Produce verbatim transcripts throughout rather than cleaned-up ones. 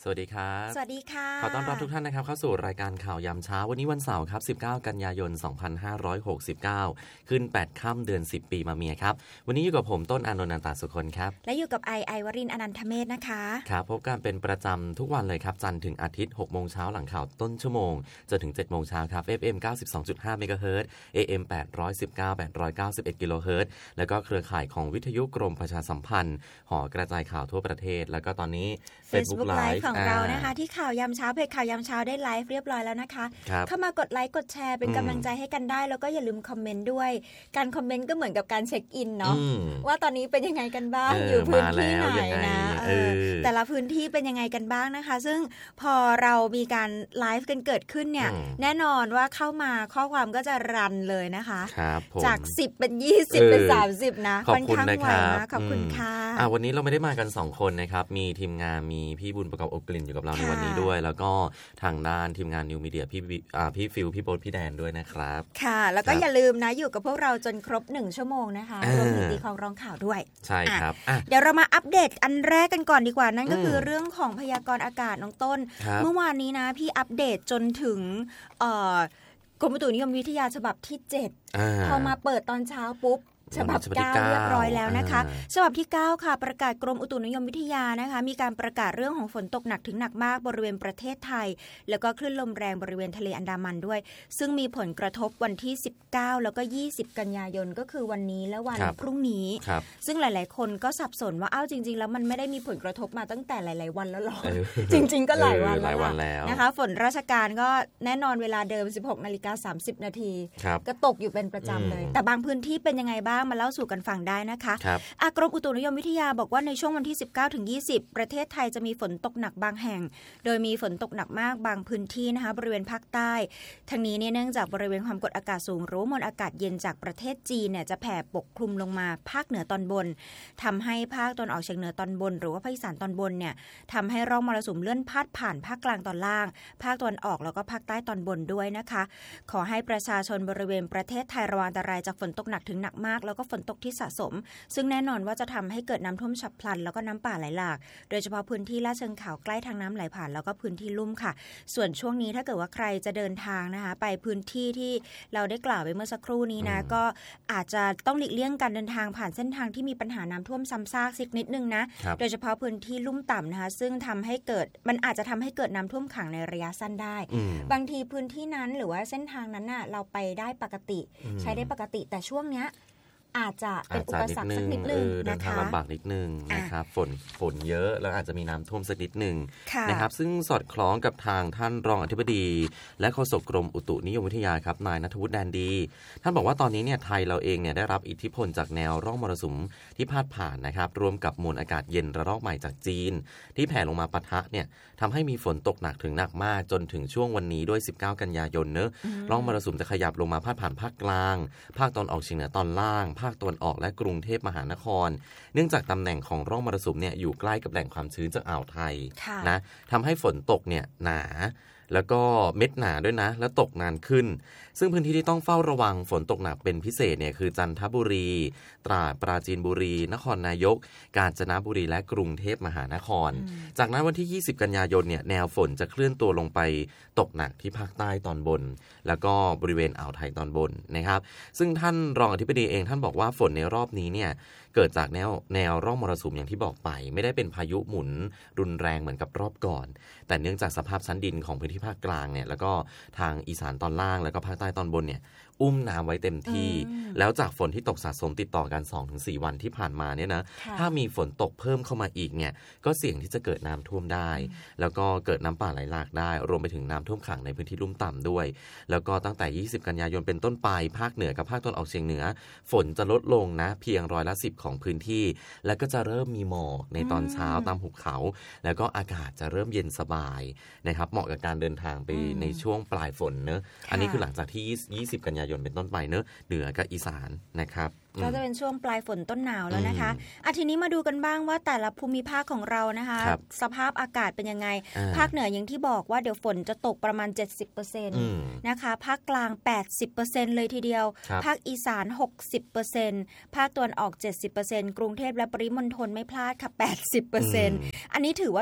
สวัสดีครับสวัสดีค่ะขอต้อนรับทุกท่านนะครับเข้าสู่รายการข่าวยามเช้าวันนี้วันเสาร์ครับสิบเก้ากันยายนสองพันห้าร้อยหกสิบเก้าขึ้นแปดค่ำเดือนสิบปีมะเมียครับวันนี้อยู่กับผมต้นอานนท์ นันตาสุคนครับและอยู่กับไอไอวรินทร์อนันทเมธนะคะครับพบกันเป็นประจำทุกวันเลยครับจันทร์ถึงอาทิตย์หกโมงเช้าหลังข่าวต้นชั่วโมงจนถึงเจ็ดโมงเช้าครับ เอฟ เอ็ม เก้าสิบสองจุดห้า เมกะเฮิรตซ์ เอ เอ็ม แปดร้อยสิบเก้า แปดร้อยเก้าสิบเอ็ด กิโลเฮิรตซ์แล้วก็เครือข่ายของวิทยุกรมประชาสัมพันธ์หอกระจายข่าวทั่วประเทศแล้วก็ตอนนี้ Facebook Live ของเรานะคะที่ข่าวยามเช้าเพจข่าวยามเช้าได้ไลฟ์เรียบร้อยแล้วนะคะเข้ามากดไลค์กดแชร์เป็นกำลังใจให้กันได้แล้วก็อย่าลืมคอมเมนต์ด้วยการคอมเมนต์ก็เหมือนกับการเช็คอินเนาะว่าตอนนี้เป็นยังไงกันบ้างอยู่พื้นที่ไหนนะแต่ละพื้นที่เป็นยังไงกันบ้างนะคะซึ่งพอเรามีการไลฟ์กันเกิดขึ้นเนี่ยแน่นอนว่าเข้ามาข้อความก็จะรันเลยนะคะจากสิบเป็นยี่สิบเป็นสามสิบนะค่อนข้างไวนะขอบคุณค่ะวันนี้เราไม่ได้มากันสองคนนะครับมีทีมงานมีพี่บุญประกอบอบกลิ่นอยู่กับเราในวันนี้ด้วยแล้วก็ทางด้านทีมงานนิวมีเดียพี่พี่ฟิลพี่โบ๊ทพี่แดนด้วยนะครับค่ะแล้วก็อย่าลืมนะอยู่กับพวกเราจนครบหนึ่งชั่วโมงนะคะรวมถึงตีของร้องข่าวด้วยใช่ครับเดี๋ยวเรามาอัปเดตอันแรกกันก่อนดีกว่านั่นก็คือเรื่องของพยากรณ์อากาศน้องต้นเมื่อวานนี้นะพี่อัปเดตจนถึงกรมอุตุนิยมวิทยาฉบับที่เจ็ดพอมาเปิดตอนเช้าปุ๊บฉบับเก้าเรียบร้อยแล้วนะคะฉบับที่เก้าค่ะประกาศกรมอุตุนิยมวิทยานะคะมีการประกาศเรื่องของฝนตกหนักถึงหนักมากบริเวณประเทศไทยแล้วก็คลื่นลมแรงบริเวณทะเลอันดามันด้วยซึ่งมีผลกระทบวันที่สิบเก้าแล้วก็ยี่สิบกันยายนก็คือวันนี้และวันพรุ่งนี้ซึ่งหลายๆคนก็สับสนว่าอ้าวจริงๆแล้วมันไม่ได้มีผลกระทบมาตั้งแต่หลายๆวันแล้วหรอจริงๆก็หลายวันแล้วนะคะฝนราชการก็แน่นอนเวลาเดิม สิบหกนาฬิกาสามสิบนาทีก็ตกอยู่เป็นประจำเลยแต่บางพื้นที่เป็นยังไงบ้างมาเล่าสู่กันฟังได้นะคะกรมอุตุนิยมวิทยาบอกว่าในช่วงวันที่ สิบเก้าถึงยี่สิบ ประเทศไทยจะมีฝนตกหนักบางแห่งโดยมีฝนตกหนักมากบางพื้นที่นะคะบริเวณภาคใต้ทั้งนี้เนี่ยเนื่องจากบริเวณความกดอากาศสูงหรือมวลอากาศเย็นจากประเทศจีนเนี่ยจะแผ่ปกคลุมลงมาภาคเหนือตอนบนทำให้ภาคตะวันออกเฉียงเหนือตอนบนหรือว่าภาคอีสานตอนบนเนี่ยทำให้ร่องมรสุมเลื่อนพาดผ่านภาคกลางตอนล่างภาคตะวันออกแล้วก็ภาคใต้ตอนบนด้วยนะคะขอให้ประชาชนบริเวณประเทศไทยระวังอันตรายจากฝนตกหนักถึงหนักมากแล้วก็ฝนตกที่สะสมซึ่งแน่นอนว่าจะทำให้เกิดน้ำท่วมฉับพลันแล้วก็น้ำป่าไหลหลากโดยเฉพาะพื้นที่ลาดเชิงเขาใกล้ทางน้ำไหลผ่านแล้วก็พื้นที่ลุ่มค่ะส่วนช่วงนี้ถ้าเกิดว่าใครจะเดินทางนะคะไปพื้นที่ที่เราได้กล่าวไปเมื่อสักครู่นี้นะก็อาจจะต้องหลีกเลี่ยงการเดินทางผ่านเส้นทางที่มีปัญหาน้ำท่วมซ้ำซากสักนิดนึงนะโดยเฉพาะพื้นที่ลุ่มต่ำนะคะซึ่งทำให้เกิดมันอาจจะทำให้เกิดน้ำท่วมขังในระยะสั้นได้บางทีพื้นที่นั้นหรือว่าเส้นทางนั้นน่ะเราไปได้ปกติใช้ได้ปกติแต่ช่วงเนี้ยอาจจะเป็นอุปสรรคสักนิดนึงนะคะเดินทางลำบากนิดนึงนะครับฝนฝนเยอะแล้วอาจจะมีน้ำท่วมสักนิดนึงนะครับซึ่งสอดคล้องกับทางท่านรองอธิบดีและโฆษกกรมอุตุนิยมวิทยาครับนายณัฐวุฒิแดนดีท่านบอกว่าตอนนี้เนี่ยไทยเราเองเนี่ยได้รับอิทธิพลจากแนวร่องมรสุมที่พาดผ่านนะครับรวมกับมวลอากาศเย็นระลอกใหม่จากจีนที่แผ่ลงมาปะทะเนี่ยทำให้มีฝนตกหนักถึงหนักมากจนถึงช่วงวันนี้ด้วยสิบเก้ากันยายนเนอะร่องมรสุมจะขยับลงมาพาดผ่านภาคกลางภาคตะวันออกเฉียงเหนือตอนล่างภาคตะวันออกและกรุงเทพมหานครเนื่องจากตำแหน่งของร่องมรสุมเนี่ยอยู่ใกล้กับแหล่งความชื้นจากอ่าวไทยนะทำให้ฝนตกเนี่ยหนาแล้วก็เม็ดหนาด้วยนะแล้วตกนานขึ้นซึ่งพื้นที่ที่ต้องเฝ้าระวังฝนตกหนักเป็นพิเศษเนี่ยคือจันทบุรีตราดปราจีนบุรีนครนายกกาญจนบุรีและกรุงเทพมหานครจากนั้นวันที่ยี่สิบกันยายนเนี่ยแนวฝนจะเคลื่อนตัวลงไปตกหนักที่ภาคใต้ตอนบนแล้วก็บริเวณอ่าวไทยตอนบนนะครับซึ่งท่านรองอธิบดีเองท่านบอกว่าฝนในรอบนี้เนี่ยเกิดจากแนวแนวร่องมรสุมอย่างที่บอกไปไม่ได้เป็นพายุหมุนรุนแรงเหมือนกับรอบก่อนแต่เนื่องจากสภาพชั้นดินของพื้นที่ภาคกลางเนี่ยแล้วก็ทางอีสานตอนล่างแล้วก็ภาคใต้ตอนบนเนี่ยอุ้มน้ำไว้เต็มที่แล้วจากฝนที่ตกสะสมติดต่อกัน สองถึงสี่ วันที่ผ่านมาเนี่ยนะถ้ามีฝนตกเพิ่มเข้ามาอีกเนี่ยก็เสี่ยงที่จะเกิดน้ำท่วมได้แล้วก็เกิดน้ำป่าไหลหลากได้รวมไปถึงน้ำท่วมขังในพื้นที่ลุ่มต่ำด้วยแล้วก็ตั้งแต่ยี่สิบกันยายนเป็นต้นไปภาคเหนือกับภาคตะวันออกเฉียงเหนือฝนจะลดลงนะเพียงร้อยละสิบของพื้นที่แล้วก็จะเริ่มมีหมอกในตอนเช้าตามหุบเขาแล้วก็อากาศจะเริ่มเย็นสบายนะครับเหมาะกับการเดินทางไปในช่วงปลายฝนเนอะอันนี้คือหลังจากที่ยี่สิบกันยายนเป็นต้นไปเนอะเหนือกับอีสานนะครับก็จะเป็นช่วงปลายฝนต้นหนาวแล้วนะคะอ่ะทีนี้มาดูกันบ้างว่าแต่ละภูมิภาคของเรานะคะสภาพอากาศเป็นยังไงภาคเหนืออย่างที่บอกว่าเดี๋ยวฝนจะตกประมาณ เจ็ดสิบเปอร์เซ็นต์ นะคะภาคกลาง แปดสิบเปอร์เซ็นต์ เลยทีเดียวภาคอีสาน หกสิบเปอร์เซ็นต์ ภาคตะวันออก เจ็ดสิบเปอร์เซ็นต์ กรุงเทพและปริมณฑลไม่พลาดค่ะ แปดสิบเปอร์เซ็นต์ อันนี้ถือว่า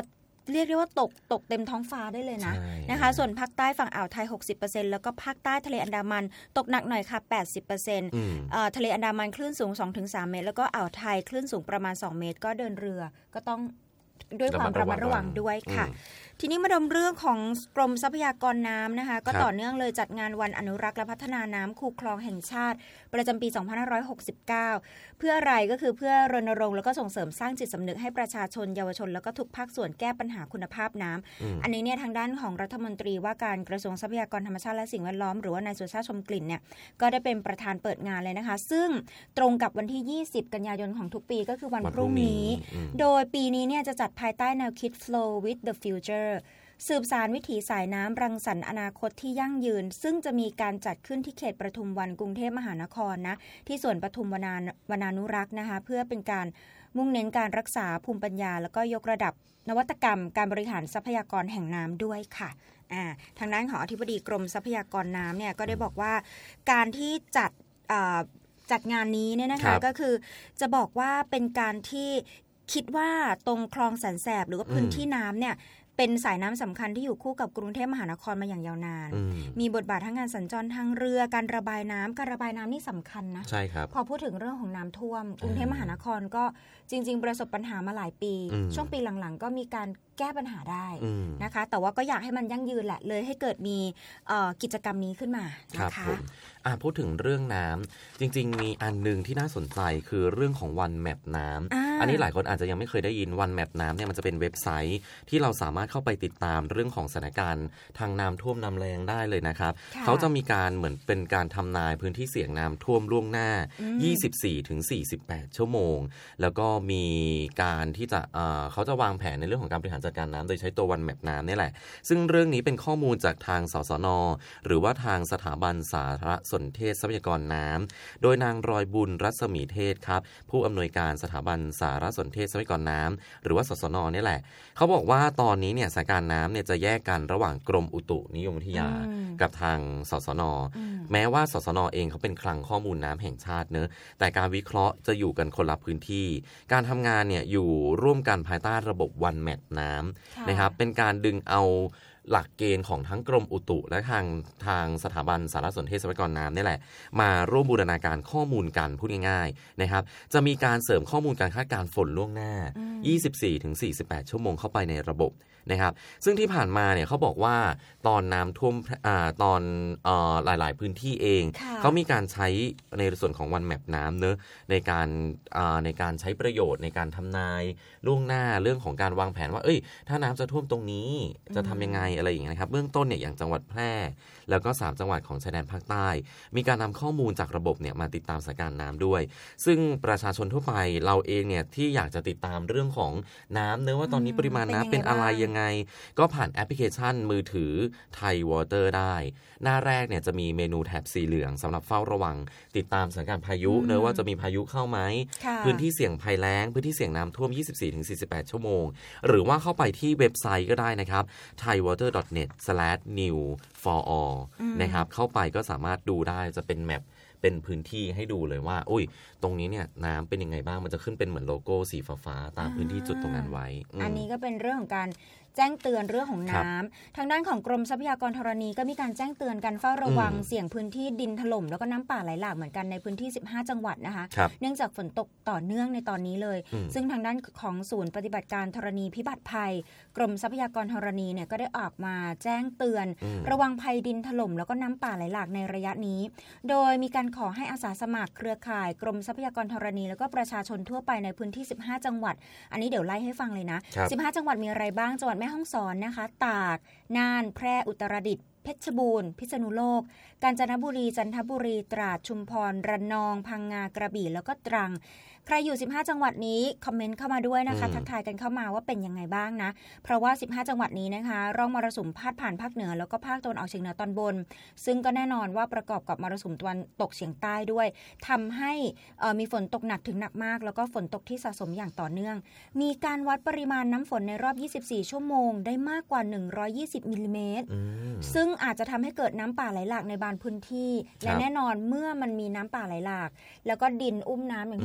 เรียกได้ว่าตกตกเต็มท้องฟ้าได้เลยนะนะคะส่วนภาคใต้ฝั่งอ่าวไทย หกสิบเปอร์เซ็นต์ แล้วก็ภาคใต้ทะเลอันดามันตกหนักหน่อยค่ะ แปดสิบเปอร์เซ็นต์ เอ่อทะเลอันดามันคลื่นสูง สองถึงสาม เมตรแล้วก็อ่าวไทยคลื่นสูงประมาณสองเมตรก็เดินเรือก็ต้องด้วยความระมัดระวังด้วยค่ะทีนี้มาดมเรื่องของกรมทรัพยากรน้ำนะคะก็ต่อเนื่องเลยจัดงานวันอนุรักษ์และพัฒนาน้ำคูคลองแห่งชาติประจำปีสองพันห้าร้อยหกสิบเก้าเพื่ออะไรก็คือเพื่อรณรงค์แล้วก็ส่งเสริมสร้างจิตสำนึกให้ประชาชนเยาวชนแล้วก็ทุกภาคส่วนแก้ปัญหาคุณภาพน้ำอันนี้เนี่ยทางด้านของรัฐมนตรีว่าการกระทรวงทรัพยากรธรรมชาติและสิ่งแวดล้อมหรือว่านายสุชาติชมกลิ่นเนี่ยก็ได้เป็นประธานเปิดงานเลยนะคะซึ่งตรงกับวันที่ยี่สิบกันยายนของทุกปีก็คือวันพรุ่งนี้โดยปีนี้เนี่ยจะจัดภายใต้แนวคิด Flow with the Futureสืบสานวิถีสายน้ำรังสรรค์อนาคตที่ยั่งยืนซึ่งจะมีการจัดขึ้นที่เขตปทุมวันกรุงเทพมหานครนะที่สวนปทุมวนาวนานุรักษ์นะคะเพื่อเป็นการมุ่งเน้นการรักษาภูมิปัญญาแล้วก็ยกระดับนวัตกรรมการบริหารทรัพยากรแห่งน้ำด้วยค่ะอ่าทางด้านของอธิบดีกรมทรัพยากรน้ำเนี่ยก็ได้บอกว่าการที่จัดจัดงานนี้เนี่ยนะคะก็คือจะบอกว่าเป็นการที่คิดว่าตรงคลองแสนแสบหรือว่าพื้นที่น้ำเนี่ยเป็นสายน้ำสำคัญที่อยู่คู่กับกรุงเทพมหานครมาอย่างยาวนานมีบทบาททั้งการสัญจรทางเรือการระบายน้ำการระบายน้ำนี่สำคัญนะใช่ครับพอพูดถึงเรื่องของน้ำท่วมกรุงเทพมหานครก็จริงๆประสบปัญหามาหลายปีช่วงปีหลังๆก็มีการแก้ปัญหาได้นะคะแต่ว่าก็อยากให้มันยั่งยืนแหละเลยให้เกิดมีกิจกรรมนี้ขึ้นมานะคะพูดถึงเรื่องน้ำจริงๆมีอันนึงที่น่าสนใจคือเรื่องของวันแมปน้ำ อ, อันนี้หลายคนอาจจะยังไม่เคยได้ยินวันแมปน้ำเนี่ยมันจะเป็นเว็บไซต์ที่เราสามารถเข้าไปติดตามเรื่องของสถานการณ์ทางน้ำท่วมน้ำแล้งได้เลยนะครับเขาจะมีการเหมือนเป็นการทำนายพื้นที่เสี่ยงน้ำท่วมล่วงหน้า ยี่สิบสี่ถึงสี่สิบแปด ชั่วโมงแล้วก็มีการที่จะเอ่อเขาจะวางแผนในเรื่องของการบริหารจัดการน้ำโดยใช้ตัววันแมปน้ำนี่แหละซึ่งเรื่องนี้เป็นข้อมูลจากทางสสน.หรือว่าทางสถาบันสารสนเทศทรัพยากรน้ำโดยนางรอยบุญรัศมีเทศครับผู้อำนวยการสถาบันสารสนเทศทรัพยากรน้ำหรือว่าสสน.นี่แหละเขาบอกว่าตอนนี้เนี่ยสถานการณ์น้ำเนี่ยจะแยกกันระหว่างกรมอุตุนิยมวิทยากับทางสสน.แม้ว่าสสน.เองเขาเป็นคลังข้อมูลน้ำแห่งชาติเนอะแต่การวิเคราะห์จะอยู่กันคนละพื้นที่การทำงานเนี่ยอยู่ร่วมกันภายใต้ระบบวันแมปน้ำนะครับเป็นการดึงเอาหลักเกณฑ์ของทั้งกรมอุตุและทางทางสถาบันสารสนเทศทรัพยากรน้ำนี่แหละมาร่วมบูรณาการข้อมูลกันพูดง่ายๆนะครับจะมีการเสริมข้อมูลการคาดการณ์ฝนล่วงหน้า ยี่สิบสี่ถึงสี่สิบแปด ชั่วโมงเข้าไปในระบบนะครับซึ่งที่ผ่านมาเนี่ยเขาบอกว่าตอนน้ำท่วมอ่าตอนเอ่อหลายๆพื้นที่เองเขามีการใช้ในส่วนของวันแมปน้ำเนอะในการอ่าในการใช้ประโยชน์ในการทำนายล่วงหน้าเรื่องของการวางแผนว่าเอ้ยถ้าน้ำจะท่วมตรงนี้จะทำยังไงอะไรอย่างเงี้ยนะครับเบื้องต้นเนี่ยอย่างจังหวัดแพร่แล้วก็สามจังหวัดของชายแดนภาคใต้มีการนำข้อมูลจากระบบเนี่ยมาติดตามสถานการณ์น้ำด้วยซึ่งประชาชนทั่วไปเราเองเนี่ยที่อยากจะติดตามเรื่องของน้ำเนอะว่าตอนนี้ปริมาณน้ำเป็นอะไรยังไงก็ผ่านแอปพลิเคชันมือถือไทยวอเตอร์ได้หน้าแรกเนี่ยจะมีเมนูแถบสีเหลืองสำหรับเฝ้าระวังติดตามสถานการณ์พายุเนอะว่าจะมีพายุเข้าไหมพื้นที่เสี่ยงภัยแล้งพื้นที่เสี่ยงน้ำท่วม ยี่สิบสี่ถึงสี่สิบแปด ชั่วโมงหรือว่าเข้าไปที่เว็บไซต์ก็ได้นะครับ ไทยวอเตอร์ ดอท เน็ต สแลช นิว ฟอร์ ออล นะครับเข้าไปก็สามารถดูได้จะเป็นแมปเป็นพื้นที่ให้ดูเลยว่าอุ้ยตรงนี้เนี่ยน้ำเป็นยังไงบ้างมันจะขึ้นเป็นเหมือนโลโก้สีฟ้าๆตามพื้นที่จุดตรงนั้นไว้อันนี้ก็เป็นเรื่องของการแจ้งเตือนเรื่องของน้ำทางด้านของกรมทรัพยากรธรณีก็มีการแจ้งเตือนการเฝ้าระวังเสี่ยงพื้นที่ดินถล่มแล้วก็น้ำป่าไหลหลากเหมือนกันในพื้นที่สิบห้าจังหวัดนะคะเนื่องจากฝนตกต่อเนื่องในตอนนี้เลยซึ่งทางด้านของศูนย์ปฏิบัติการธรณีพิบัติภัยกรมทรัพยากรธรณีเนี่ยก็ได้ออกมาแจ้งเตือนระวังภัยดินถล่มแล้วก็น้ำป่าไหลหลากในระยะนี้โดยมีการขอให้อาสาสมัครเครือข่ายกรมทรัพยากรธรณีแล้วก็ประชาชนทั่วไปในพื้นที่สิบห้าจังหวัดอันนี้เดี๋ยวไล่ให้ฟังเลยนะสิบห้าจังหวัดมีอะไรบ้างจังหวัดแม่ฮ่องสอนนะคะตากน่านแพร่อุตรดิตถ์เพชรบูรณ์พิษณุโลกกาญจนบุรีจันทบุรีตราดชุมพรระนองพังงากระบี่แล้วก็ตรังใครอยู่สิบห้าจังหวัดนี้คอมเมนต์เข้ามาด้วยนะคะทักทายกันเข้ามาว่าเป็นยังไงบ้างนะเพราะว่าสิบห้าจังหวัดนี้นะคะร่องมรสุมพาดผ่านภาคเหนือแล้วก็ภาคตะวันออกเฉียงเหนือตอนบนซึ่งก็แน่นอนว่าประกอบกับมรสุมตะวันตกเฉียงใต้ด้วยทำให้มีฝนตกหนักถึงหนักมากแล้วก็ฝนตกที่สะสมอย่างต่อเนื่องมีการวัดปริมาณน้ำฝนในรอบยี่สิบสี่ชั่วโมงได้มากกว่าหนึ่งร้อยยี่สิบมิลลิเมตรซึ่งอาจจะทำให้เกิดน้ำป่าไหลหลากในบางพื้นที่และแน่นอนเมื่อมันมีน้ำป่าไหลหลากแล้วก็ดินอุ้มน้ำอย่างที่ต้นบอก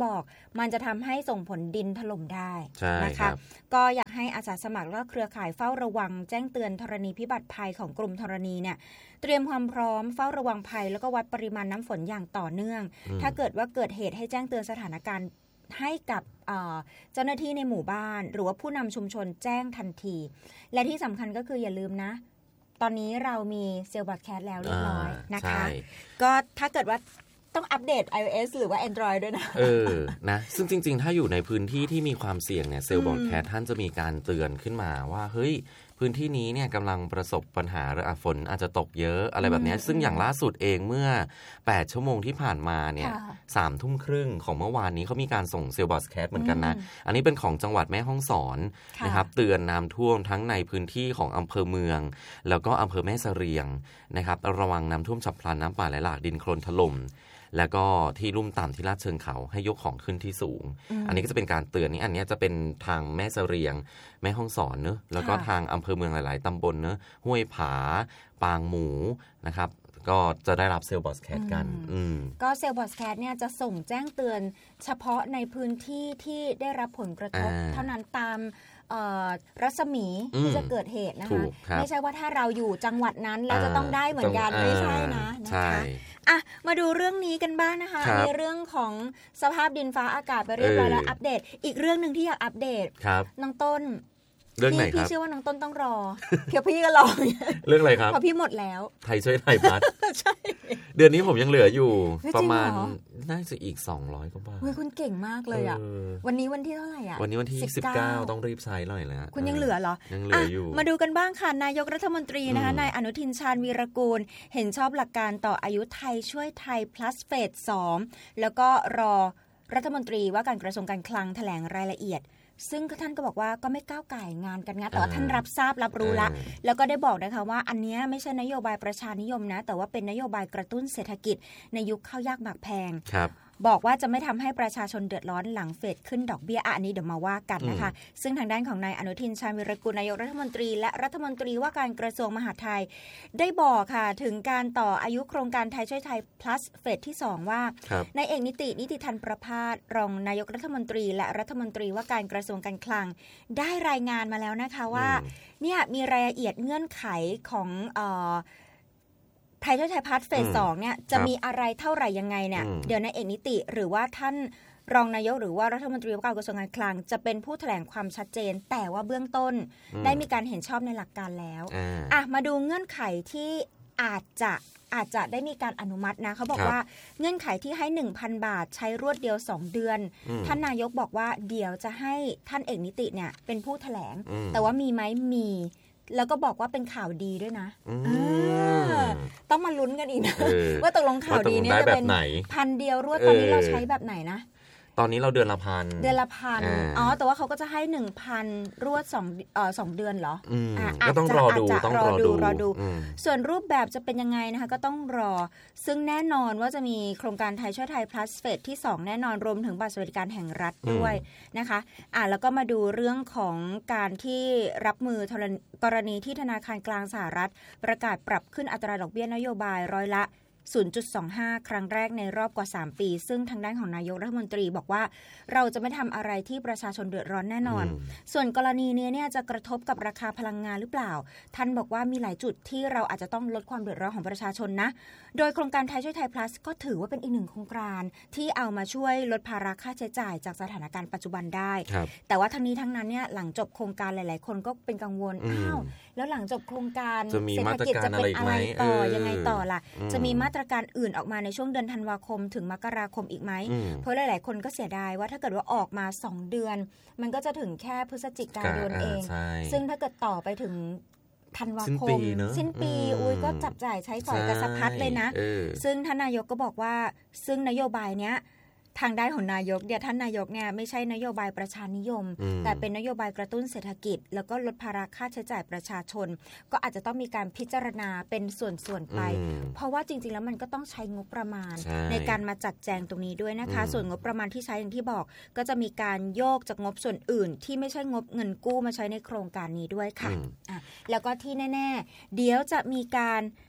บอกมันจะทำให้ส่งผลดินถล่มได้นะคะก็อยากให้อาสาสมัครและเครือข่ายเฝ้าระวังแจ้งเตือนธรณีพิบัติภัยของกรมธรณีเนี่ยเตรียมความพร้อมเฝ้าระวังภัยแล้วก็วัดปริมาณน้ำฝนอย่างต่อเนื่องถ้าเกิดว่าเกิดเหตุให้แจ้งเตือนสถานการณ์ให้กับเจ้าหน้าที่ในหมู่บ้านหรือว่าผู้นำชุมชนแจ้งทันทีและที่สำคัญก็คืออย่าลืมนะตอนนี้เรามีเซลล์บอทแคสต์แล้วเรียบร้อยนะคะก็ถ้าเกิดว่าต้องอัปเดต iOS หรือว่า Android ด้วยนะเออนะซึ่งจริงๆถ้าอยู่ในพื้นที่ที่มีความเสี่ยงเนี่ยเซลล์บอทแคสต์ท่านจะมีการเตือนขึ้นมาว่าเฮ้ยพื้นที่นี้เนี่ยกำลังประสบปัญหาฝนอาจจะตกเยอะอะไรแบบนี้ซึ่งอย่างล่าสุดเองเมื่อแปดชั่วโมงที่ผ่านมาเนี่ยสามทุ่มครึ่งของเมื่อวานนี้เขามีการส่งเซลล์บอทแคสต์เหมือนกันนะอันนี้เป็นของจังหวัดแม่ฮ่องสอนนะครับเตือนน้ำท่วมทั้งในพื้นที่ของอำเภอเมืองแล้วก็อำเภอแม่เสรียงนะครับระวังน้ำท่วมฉับพลันน้ำป่าไหลหลากดินโคลนถล่มแล้วก็ที่ลุ่มต่ำที่ลาดเชิงเขาให้ยกของขึ้นที่สูง อ, อันนี้ก็จะเป็นการเตือนนี่อันนี้จะเป็นทางแม่เสรียงแม่ฮ่องสอนเนอะแล้วก็ทางอำเภอเมืองหลายๆตำบลเนอะห้วยผาปางหมูนะครับก็จะได้รับเซลล์บอทแคสต์กันก็เซลล์บอทแคสต์เนี่ยจะส่งแจ้งเตือนเฉพาะในพื้นที่ที่ได้รับผลกระทบเท่านั้นตามรัศมีที่จะเกิดเหตุนะคะไม่ใช่ว่าถ้าเราอยู่จังหวัดนั้นแล้วจะต้องได้เหมือนกันไม่ใช่นะนะคะอ่ะมาดูเรื่องนี้กันบ้างนะคะในเรื่องของสภาพดินฟ้าอากาศไปเรียบร้อยแล้วอัปเดตอีกเรื่องนึงที่อยากอัปเดตน้องต้นเรื่องไหนครับพี่เชื่อว่าน้องต้นต้องรอเดี๋ยวพี่ก็รอเรื่องอะไรครับเพราะพี่หมดแล้วไทยช่วยไทยพัฒน์ใช่เดือนนี้ผมยังเหลืออยู่ประมาณน่าจะอีกสองร้อยกว่าบาทเฮ้ยคุณเก่งมากเลยอ่ะวันนี้วันที่เท่าไหร่อ่ะวันนี้วันที่สิบเก้าต้องรีบใช้หน่อยแล้วคุณยังเหลือเหรอยังเหลืออยู่มาดูกันบ้างค่ะนายกรัฐมนตรีนะคะนายอนุทินชาญวีรกูลเห็นชอบหลักการต่ออายุไทยช่วยไทย plus เฟสสองแล้วก็รอรัฐมนตรีว่าการกระทรวงการคลังแถลงรายละเอียดซึ่งท่านก็บอกว่าก็ไม่ก้าวไก่งานกันนะแต่ว่าท่านรับทราบรับรู้ละแล้วก็ได้บอกนะคะว่าอันนี้ไม่ใช่นโยบายประชานิยมนะแต่ว่าเป็นนโยบายกระตุ้นเศรษฐกิจในยุคข้าวยากหมากแพงบอกว่าจะไม่ทำให้ประชาชนเดือดร้อนหลังเฟดขึ้นดอกเบี้ยอันนี้เดี๋ยวมาว่ากันนะคะซึ่งทางด้านของนายอนุทินชาญวีรกูลนายกรัฐมนตรีและรัฐมนตรีว่าการกระทรวงมหาดไทยได้บอกค่ะถึงการต่ออายุโครงการไทยช่วยไทย plus เฟสที่สองว่านายเอกนิตินิติธันประภาสรองนายกรัฐมนตรีและรัฐมนตรีว่าการกระทรวงการคลังได้รายงานมาแล้วนะคะว่าเนี่ยมีรายละเอียดเงื่อนไขของเอ่อไทยช่วยไทยพาร์ทเฟสสองเนี่ยจะมีอะไรเท่าไหร่ยังไงเนี่ยเดี๋ยวนายเอกนิติหรือว่าท่านรองนายกหรือว่ารัฐมนตรีว่าการกระทรวงการคลังจะเป็นผู้แถลงความชัดเจนแต่ว่าเบื้องต้นได้มีการเห็นชอบในหลักการแล้วอ่ะมาดูเงื่อนไขที่อาจจะอาจจะได้มีการอนุมัตินะเขาบอกว่าเงื่อนไขที่ให้ หนึ่งพัน บาทใช้รวดเดียวสองเดือนท่านนายกบอกว่าเดี๋ยวจะให้ท่านเอกนิติเนี่ยเป็นผู้แถลงแต่ว่ามีไหมมีแล้วก็บอกว่าเป็นข่าวดีด้วยนะต้องมาลุ้นกันอีกนะว่าตกลงข่าวดีเนี่ยจะเป็นพันเดียวรวดตอนนี้เราใช้แบบไหนนะตอนนี้เราเดือนละพันเดือนละพันอ๋อแต่ว่าเขาก็จะให้ หนึ่งพัน รวด2เอ่อสองเดือนเหรออ่าก็ต้องรอดูต้องรอดูรอดูส่วนรูปแบบจะเป็นยังไงนะคะก็ต้องรอซึ่งแน่นอนว่าจะมีโครงการไทยช่วยไทย plus เฟสที่สองแน่นอนรวมถึงบัตรสวัสดิการแห่งรัฐด้วยนะคะอ่าแล้วก็มาดูเรื่องของการที่รับมือกรณีที่ธนาคารกลางสหรัฐประกาศปรับขึ้นอัตราดอกเบี้ยนโยบายร้อยละศูนย์จุดสองห้า ครั้งแรกในรอบกว่าสามปีซึ่งทางด้านของนายกรัฐมนตรีบอกว่าเราจะไม่ทำอะไรที่ประชาชนเดือดร้อนแน่นอนส่วนกรณีนี้เนี่ยจะกระทบกับราคาพลังงานหรือเปล่าท่านบอกว่ามีหลายจุดที่เราอาจจะต้องลดความเดือดร้อนของประชาชนนะโดยโครงการไทยช่วยไทย plus ก็ถือว่าเป็นอีกหนึ่งโครงการที่เอามาช่วยลดภาระค่าใช้จ่ายจากสถานการณ์ปัจจุบันได้แต่ว่าทั้งนี้ทั้งนั้นเนี่ยหลังจบโครงการหลายๆคนก็เป็นกังวลอ้าวแล้วหลังจบโครงการเศรษฐกิจจะเป็นอะไรต่อยังไงต่อล่ะจะมีมาตรการอื่นออกมาในช่วงเดือนธันวาคมถึงมกราคมอีกไหมเพราะหลายๆคนก็เสียดายว่าถ้าเกิดว่าออกมาสองเดือนมันก็จะถึงแค่พฤศจิกายนเองซึ่งถ้าเกิดต่อไปถึงธันวาคมสิ้นปีอุ้ยก็จับจ่ายใช้สอยกระสะพัดเลยนะซึ่งท่านนายกก็บอกว่าซึ่งนโยบายเนี้ยทางด้านของนายกเดี๋ยวท่านนายกเนี่ยไม่ใช่นโยบายประชานิยมแต่เป็นนโยบายกระตุ้นเศรษฐกิจแล้วก็ลดภาระค่าใช้จ่ายประชาชนก็อาจจะต้องมีการพิจารณาเป็นส่วนๆไปเพราะว่าจริงๆแล้วมันก็ต้องใช้งบประมาณ ใ, ในการมาจัดแจงตรงนี้ด้วยนะคะส่วนงบประมาณที่ใช้อย่างที่บอกก็จะมีการโยกจากงบส่วนอื่นที่ไม่ใช่งบเงินกู้มาใช้ในโครงการนี้ด้วยค่ะอ่ะแล้วก็ที่แน่ๆเดี๋ยวจะมีการ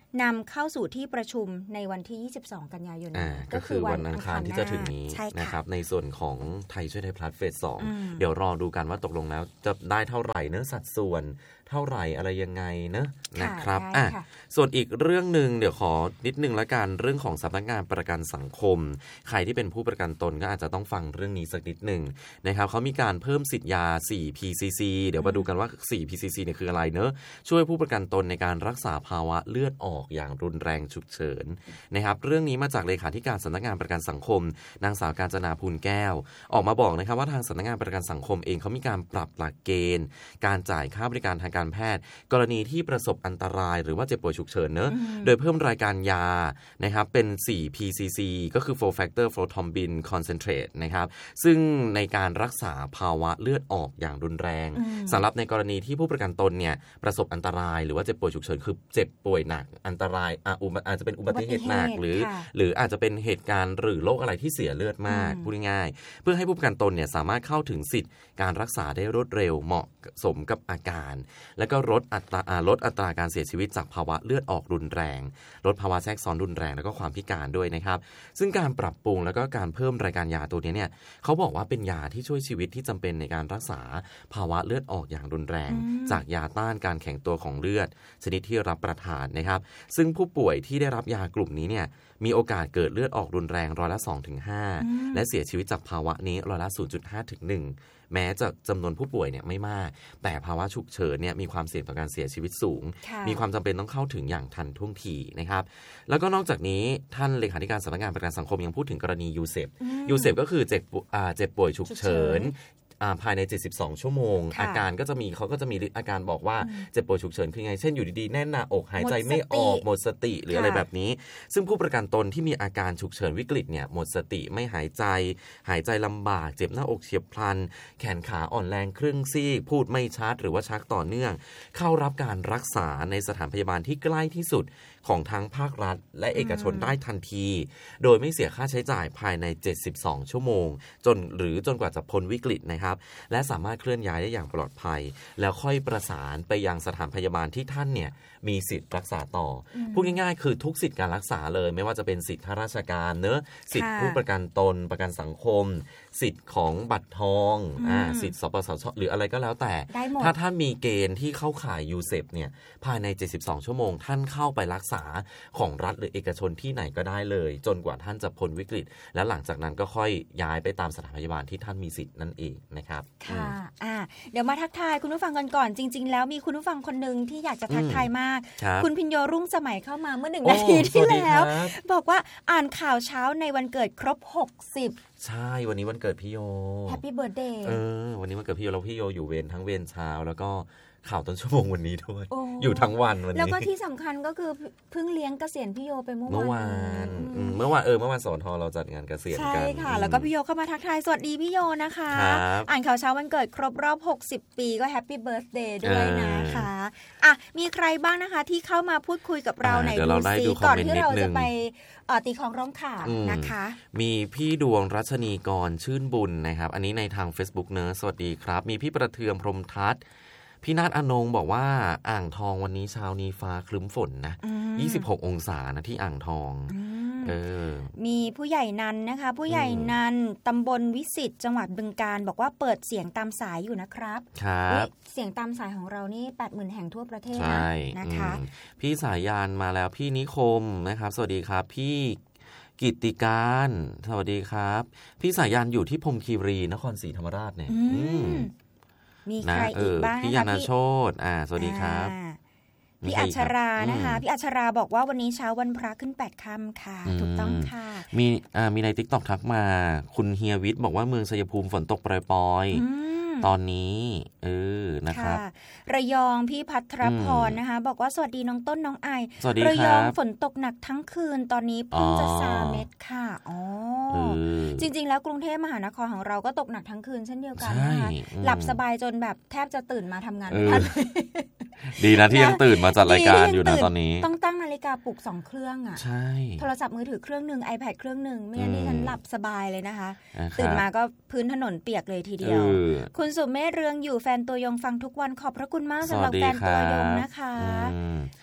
นำเข้าสู่ที่ประชุมในวันที่ยี่สิบสองกันยายนก็คือวันอังคารที่จะถึงนี้นะครับในส่วนของไทยช่วยไทยพลัสเฟสสองเดี๋ยวรอดูกันว่าตกลงแล้วจะได้เท่าไหร่เนื้อสัดส่วนเท่าไหร่อะไรยังไงเนอะนะครับอ่ะส่วนอีกเรื่องนึงเดี๋ยวขอนิดนึงละกันเรื่องของสำนักงานประกันสังคมใครที่เป็นผู้ประกันตนก็อาจจะต้องฟังเรื่องนี้สักนิดนึงนะครับเขามีการเพิ่มสิทธิ์ยา โฟร์ พี ซี ซี เดี๋ยวมาดูกันว่า โฟร์ พี ซี ซี เนี่ยคืออะไรเนอะช่วยผู้ประกันตนในการรักษาภาวะเลือดออกอย่างรุนแรงฉุกเฉินนะครับเรื่องนี้มาจากเลขาธิการสำนักงานประกันสังคมนางสาวกาญจนาพูนแก้วออกมาบอกนะครับว่าทางสำนักงานประกันสังคมเองเขามีการปรับหลักเกณฑ์การจ่ายค่าบริการทางการแพทย์กรณีที่ประสบอันตรายหรือว่าเจ็บป่วยฉุกเฉินเนอะโดยเพิ่มรายการยานะครับเป็น โฟร์ พี ซี ซี ก็คือ four factor prothrombin concentrate นะครับซึ่งในการรักษาภาวะเลือดออกอย่างรุนแรงสำหรับในกรณีที่ผู้ประกันตนเนี่ยประสบอันตรายหรือว่าเจ็บป่วยฉุกเฉินคือเจ็บป่วยหนักอันตรายอ่ะอาจจะเป็นอุบัติเหตุหนักหรือหรืออาจจะเป็นเหตุการณ์หรือโรคอะไรที่เสียเลือดมากพูดง่ายๆเพื่อให้ผู้ประกันตนเนี่ยสามารถเข้าถึงสิทธิ์การรักษาได้รวดเร็วเหมาะสมกับอาการและก็ลดอัตราลดอัตราการเสียชีวิตจากภาวะเลือดออกรุนแรงลดภาวะแทรกซ้อนรุนแรงแล้วก็ความพิการด้วยนะครับซึ่งการปรับปรุงแล้วก็การเพิ่มรายการยาตัวนี้เนี่ยเขาบอกว่าเป็นยาที่ช่วยชีวิตที่จำเป็นในการรักษาภาวะเลือดออกอย่างรุนแรงจากยาต้านการแข็งตัวของเลือดชนิดที่รับประทานนะครับซึ่งผู้ป่วยที่ได้รับยากลุ่มนี้เนี่ยมีโอกาสเกิดเลือดออกรุนแรงร้อยละ สองถึงห้า และเสียชีวิตจากภาวะนี้ร้อยละ ศูนย์จุดห้า ถึง หนึ่งแม้จะจำนวนผู้ป่วยเนี่ยไม่มากแต่ภาวะฉุกเฉินเนี่ยมีความเสี่ยงต่อการเสียชีวิตสูงมีความจำเป็นต้องเข้าถึงอย่างทันท่วงทีนะครับแล้วก็นอกจากนี้ท่านเลขาธิการสำนักงานประกันสังคมยังพูดถึงกรณียูเซฟยูเซฟก็คือเจ็บเจ็บป่วยฉุกเฉินภายในเจ็ดสิบสองชั่วโมงอาการก็จะมีเขาก็จะมีอาการบอกว่าเจ็บป่วยฉุกเฉินคือไงเช่นอยู่ดีๆแน่นหน้าอกหายใจไม่ออกหมดสติหรืออะไรแบบนี้ซึ่งผู้ประกันตนที่มีอาการฉุกเฉินวิกฤตเนี่ยหมดสติไม่หายใจหายใจลำบากเจ็บหน้าอกเฉียบพลันแขนขาอ่อนแรงครึ่งซีกพูดไม่ชัดหรือว่าชักต่อเนื่องเข้ารับการรักษาในสถานพยาบาลที่ใกล้ที่สุดของทั้งภาครัฐและเอกชนได้ทันทีโดยไม่เสียค่าใช้จ่ายภายในเจ็ดสิบสองชั่วโมงจนหรือจนกว่าจะพ้นวิกฤตนะครับและสามารถเคลื่อนย้ายได้อย่างปลอดภัยแล้วค่อยประสานไปยังสถานพยาบาลที่ท่านเนี่ยมีสิทธิ์รักษาต่อพูดง่ายๆคือทุกสิทธิการรักษาเลยไม่ว่าจะเป็นสิทธิข้าราชการเนอะสิทธิผู้ประกันตนประกันสังคมสิทธิ์ของบัตรทองอ่าสิทธิ์สปสชหรืออะไรก็แล้วแต่ถ้าท่านมีเกณฑ์ที่เข้าข่ายยูเซฟเนี่ยภายในเจ็ดสิบสองชั่วโมงท่านเข้าไปรักษาของรัฐหรือเอกชนที่ไหนก็ได้เลยจนกว่าท่านจะพ้นวิกฤตแล้วหลังจากนั้นก็ค่อยย้ายไปตามสถานพยาบาลที่ท่านมีสิทธิ์นั่นเองนะครับค่ะอ่าเดี๋ยวมาทักทายคุณผู้ฟังกันก่อนจริงๆแล้วมีคุณผู้ฟังคนนึงที่อยากจะทักทายมากคุณพิญโยรุ่งสมัยเข้ามาเมื่อหนึ่งนาทีที่แล้วบอกว่าอ่านข่าวเช้าในวันเกิดครบหกสิบใช่วันนี้วันเกิดพี่โยแฮปปี้เบิร์ธเดย์เออวันนี้วันเกิดพี่โยแล้วพี่โยอยู่เวรทั้งเวรเช้าแล้วก็ข่าวต้นชั่วโมงวันนี้ด้วยอยู่ทั้งวันวันนี้แล้วก็ที่สำคัญก็คือเพิ่งเลี้ยงเกษียณพี่โยไปเมื่อวานเมื่อวานเมื่อวานเออเมื่อวานสอนทอเราจัดงานเกษียณกันใช่ค่ะแล้วก็พี่โยเข้ามาทักทายสวัสดีพี่โยนะคะอ่านข่าวเช้าวันเกิดครบรอบหกสิบปีก็แฮปปี้เบิร์ธเดย์ด้วยนะคะอ่ะมีใครบ้างนะคะที่เข้ามาพูดคุยกับเราในดูซิก่อนที่เราจะไปตีคล้องร้องข่าวนะคะมีพี่ดวงรัชนีกรชื่นบุญนะครับอันนี้ในทาง Facebook เนอะสวัสดีครับมีพี่ประเทืองพรหมทัศน์พี่นาฏอนงบอกว่าอ่างทองวันนี้เช้านี้ฟ้าครึ้มฝนนะยี่สิบหกองศานะที่อ่างทองเออมีผู้ใหญ่นันนะคะผู้ใหญ่นันตำบลวิสิตจังหวัดบึงกาฬบอกว่าเปิดเสียงตามสายอยู่นะครับครับเสียงตามสายของเรานี่ แปดหมื่น แห่งทั่วประเทศนะคะพี่สายยานมาแล้วพี่นิคมนะครับสวัสดีครับพี่กิตติการสวัสดีครับพี่สายยานอยู่ที่พรหมคีรีนครศรีธรรมราชเนี่ยมีใครอีกบ้างพี่ยานาโชติอ่าสวัสดีครับพี่อัชรานะคะพี่อัชราบอกว่าวันนี้เช้าวันพระขึ้นแปดค่ำค่ะถูกต้องค่ะมีอ่ามีใน TikTok ทักมาคุณเฮียวิทย์บอกว่าเมืองชัยภูมิฝนตกปรอยๆตอนนี้เออนะครับระยองพี่พัทรพรนะคะบอกว่าสวัสดีน้องต้นน้องไอระยองฝนตกหนักทั้งคืนตอนนี้เพิ่งจะซาเม็ดค่ะอ๋อจริงๆแล้วกรุงเทพมหานครของเราก็ตกหนักทั้งคืนเช่นเดียวกันนะคะหลับสบายจนแบบแทบจะตื่นมาทำงานไม่ทันดีนะที่ยังตื่นมาจัดรายการอยู่นะตอนนี้ต้องตั้งนาฬิกาปลุกสองเครื่องอ่ะใช่โทรศัพท์มือถือเครื่องนึง iPad เครื่องนึงไม่งั้นดิฉันหลับสบายเลยนะคะตื่นมาก็พื้นถนนเปียกเลยทีเดียวคุณสุเมธเรืองอยู่แฟนตัวยงฟังทุกวันขอบพระคุณมากสำหรับแฟนตัวยงนะคะ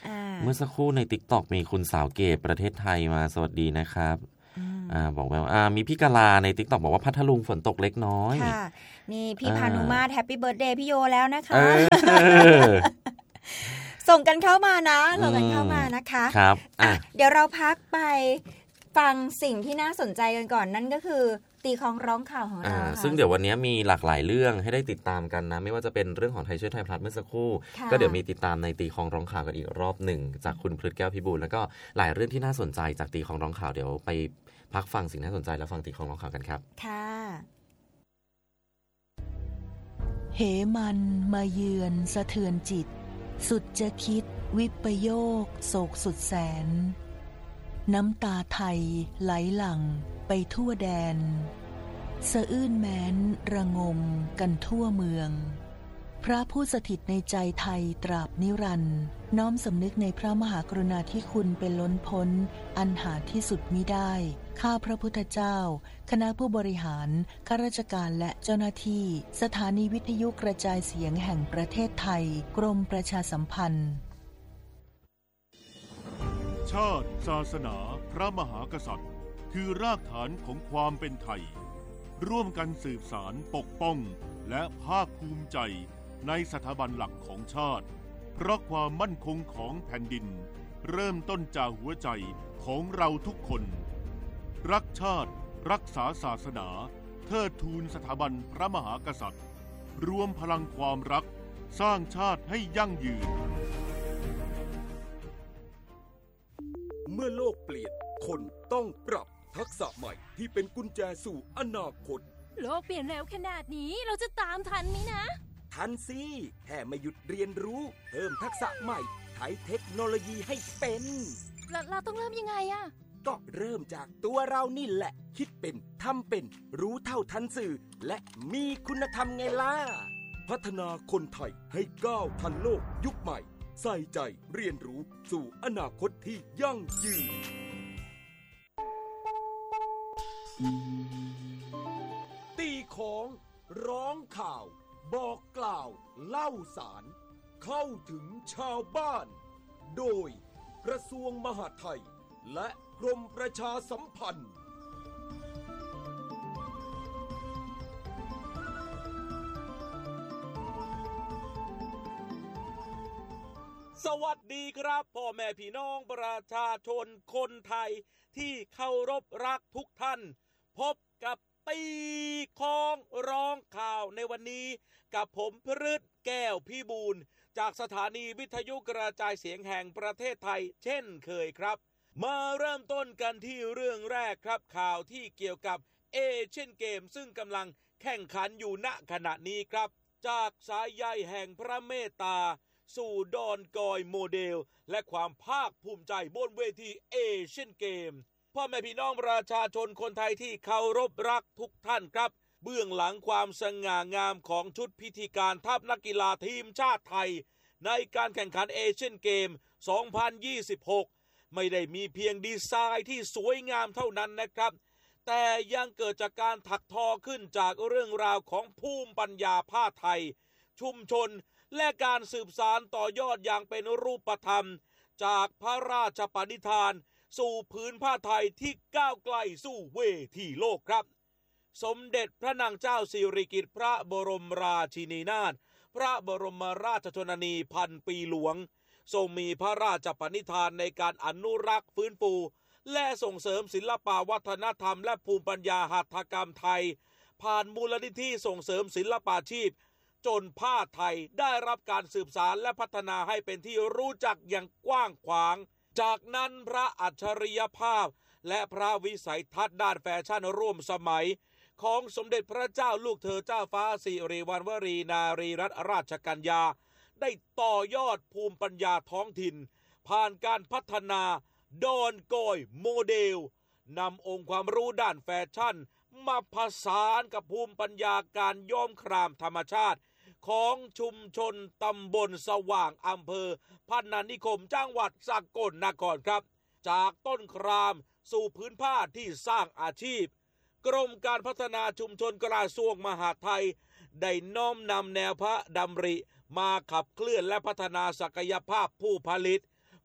เมื่อสักครู่ใน TikTok มีคุณสาวเก๋ประเทศไทยมาสวัสดีนะครับอ่าบอกว่าอ่ามีพี่กาลาใน TikTok บอกว่าพัทลุงฝนตกเล็กน้อยค่ะนี่พี่พานุมาตรแฮปปี้เบิร์ธเดย์พี่โยแล้วนะคะส่งกันเข้ามานะส่งกันเข้ามานะคะครับอ่ะเดี๋ยวเราพักไปฟังสิ่งที่น่าสนใจกันก่อนนั่นก็คือตีคล้องร้องข่าวของเราซึ่งเดี๋ยววันนี้มีหลากหลายเรื่องให้ได้ติดตามกันนะไม่ว่าจะเป็นเรื่องของไทยช่วยไทยพลัสเมื่อสักครู่ก็เดี๋ยวมีติดตามในตีคล้องร้องข่าวกันอีกรอบหนึ่งจากคุณพฤทธิ์แก้วพิบูลแล้วก็หลายเรื่องที่น่าสนใจจากตีคล้องร้องข่าวเดี๋ยวไปพักฟังสิ่งน่าสนใจแล้วฟังตีคล้องร้องข่าวกันครับค่ะเหมันมาเยือนสะเทือนจิตสุดจะคิดวิปโยคโศกสุดแสนน้ำตาไทยไหลหลั่งไปทั่วแดนสะอื้นแม้นระงมกันทั่วเมืองพระผู้สถิตในใจไทยตราบนิรันดร์น้อมสำนึกในพระมหากรุณาธิคุณเป็นล้นพ้นอันหาที่สุดมิได้ข้าพระพุทธเจ้าคณะผู้บริหารข้าราชการและเจ้าหน้าที่สถานีวิทยุกระจายเสียงแห่งประเทศไทยกรมประชาสัมพันธ์ชาติศาสนาพระมหากษัตริย์คือรากฐานของความเป็นไทยร่วมกันสืบสานปกป้องและภาคภูมิใจในสถาบันหลักของชาติเพราะความมั่นคงของแผ่นดินเริ่มต้นจากหัวใจของเราทุกคนรักชาติรักษาศาสนาเทิดทูนสถาบันพระมหากษัตริย์รวมพลังความรักสร้างชาติให้ยั่งยืนเมื่อโลกเปลี่ยนคนต้องปรับทักษะใหม่ที่เป็นกุญแจสู่อนาคตโลกเปลี่ยนเร็วขนาดนี้เราจะตามทันไหมนะทันสิแค่ไม่หยุดเรียนรู้เพิ่มทักษะใหม่ใช้เทคโนโลยีให้เป็นเราเราต้องเริ่มยังไงอะก็เริ่มจากตัวเรานี่แหละคิดเป็นทำเป็นรู้เท่าทันสื่อและมีคุณธรรมไงล่ะพัฒนาคนไทยให้ก้าวทันโลกยุคใหม่ใส่ใจเรียนรู้สู่อนาคตที่ยั่งยืนตีของร้องข่าวบอกกล่าวเล่าสารเข้าถึงชาวบ้านโดยกระทรวงมหาดไทยและกรมประชาสัมพันธ์สวัสดีครับพ่อแม่พี่น้องประชาชนคนไทยที่เคารพรักทุกท่านพบกับตีของร้องข่าวในวันนี้กับผมพฤทธิ์แก้วพิบูลจากสถานีวิทยุกระจายเสียงแห่งประเทศไทยเช่นเคยครับมาเริ่มต้นกันที่เรื่องแรกครับข่าวที่เกี่ยวกับเอเชียนเกมซึ่งกำลังแข่งขันอยู่ณขณะนี้ครับจากสายใยแห่งพระเมตตาสู่ดอนกอยโมเดลและความภาคภูมิใจบนเวทีเอเชียนเกมพ่อแม่พี่น้องประชาชนคนไทยที่เคารพรักทุกท่านครับเบื้องหลังความสง่างามของชุดพิธีการทัพนักกีฬาทีมชาติไทยในการแข่งขันเอเชียนเกมสองพันยี่สิบหกไม่ได้มีเพียงดีไซน์ที่สวยงามเท่านั้นนะครับแต่ยังเกิดจากการถักทอขึ้นจากเรื่องราวของภูมิปัญญาผ้าไทยชุมชนและการสืบสานต่อยอดอย่างเป็นรูปธรรมจากพระราชปณิธานสู่ผืนผ้าไทยที่ก้าวไกลสู่เวทีโลกครับสมเด็จพระนางเจ้าสิริกิติ์พระบรมราชินีนาถพระบรมราชชนนีพันปีหลวงทรงมีพระราชปณิธานในการอนุรักษ์ฟื้นฟูและส่งเสริมศิลปวัฒนธรรมและภูมิปัญญาหัตถกรรมไทยผ่านมูลนิธิส่งเสริมศิลปาชีพจนผ้าไทยได้รับการสืบสานและพัฒนาให้เป็นที่รู้จักอย่างกว้างขวางจากนั้นพระอัจฉริยภาพและพระวิสัยทัศน์ด้านแฟชั่นร่วมสมัยของสมเด็จพระเจ้าลูกเธอเจ้าฟ้าสิริวัณวรีนารีรัตนราชกัญญาได้ต่อยอดภูมิปัญญาท้องถิ่นผ่านการพัฒนาดอนกอยโมเดลนำองค์ความรู้ด้านแฟชั่นมาผสานกับภูมิปัญญาการย้อมครามธรรมชาติของชุมชนตำบลสว่างอำเภอพนานิคมจังหวัดสกลนครครับจากต้นครามสู่พื้นผ้าที่สร้างอาชีพกรมการพัฒนาชุมชนกระทรวงมหาดไทยได้น้อมนำแนวพระดำริมาขับเคลื่อนและพัฒนาศักยภาพผู้ผลิต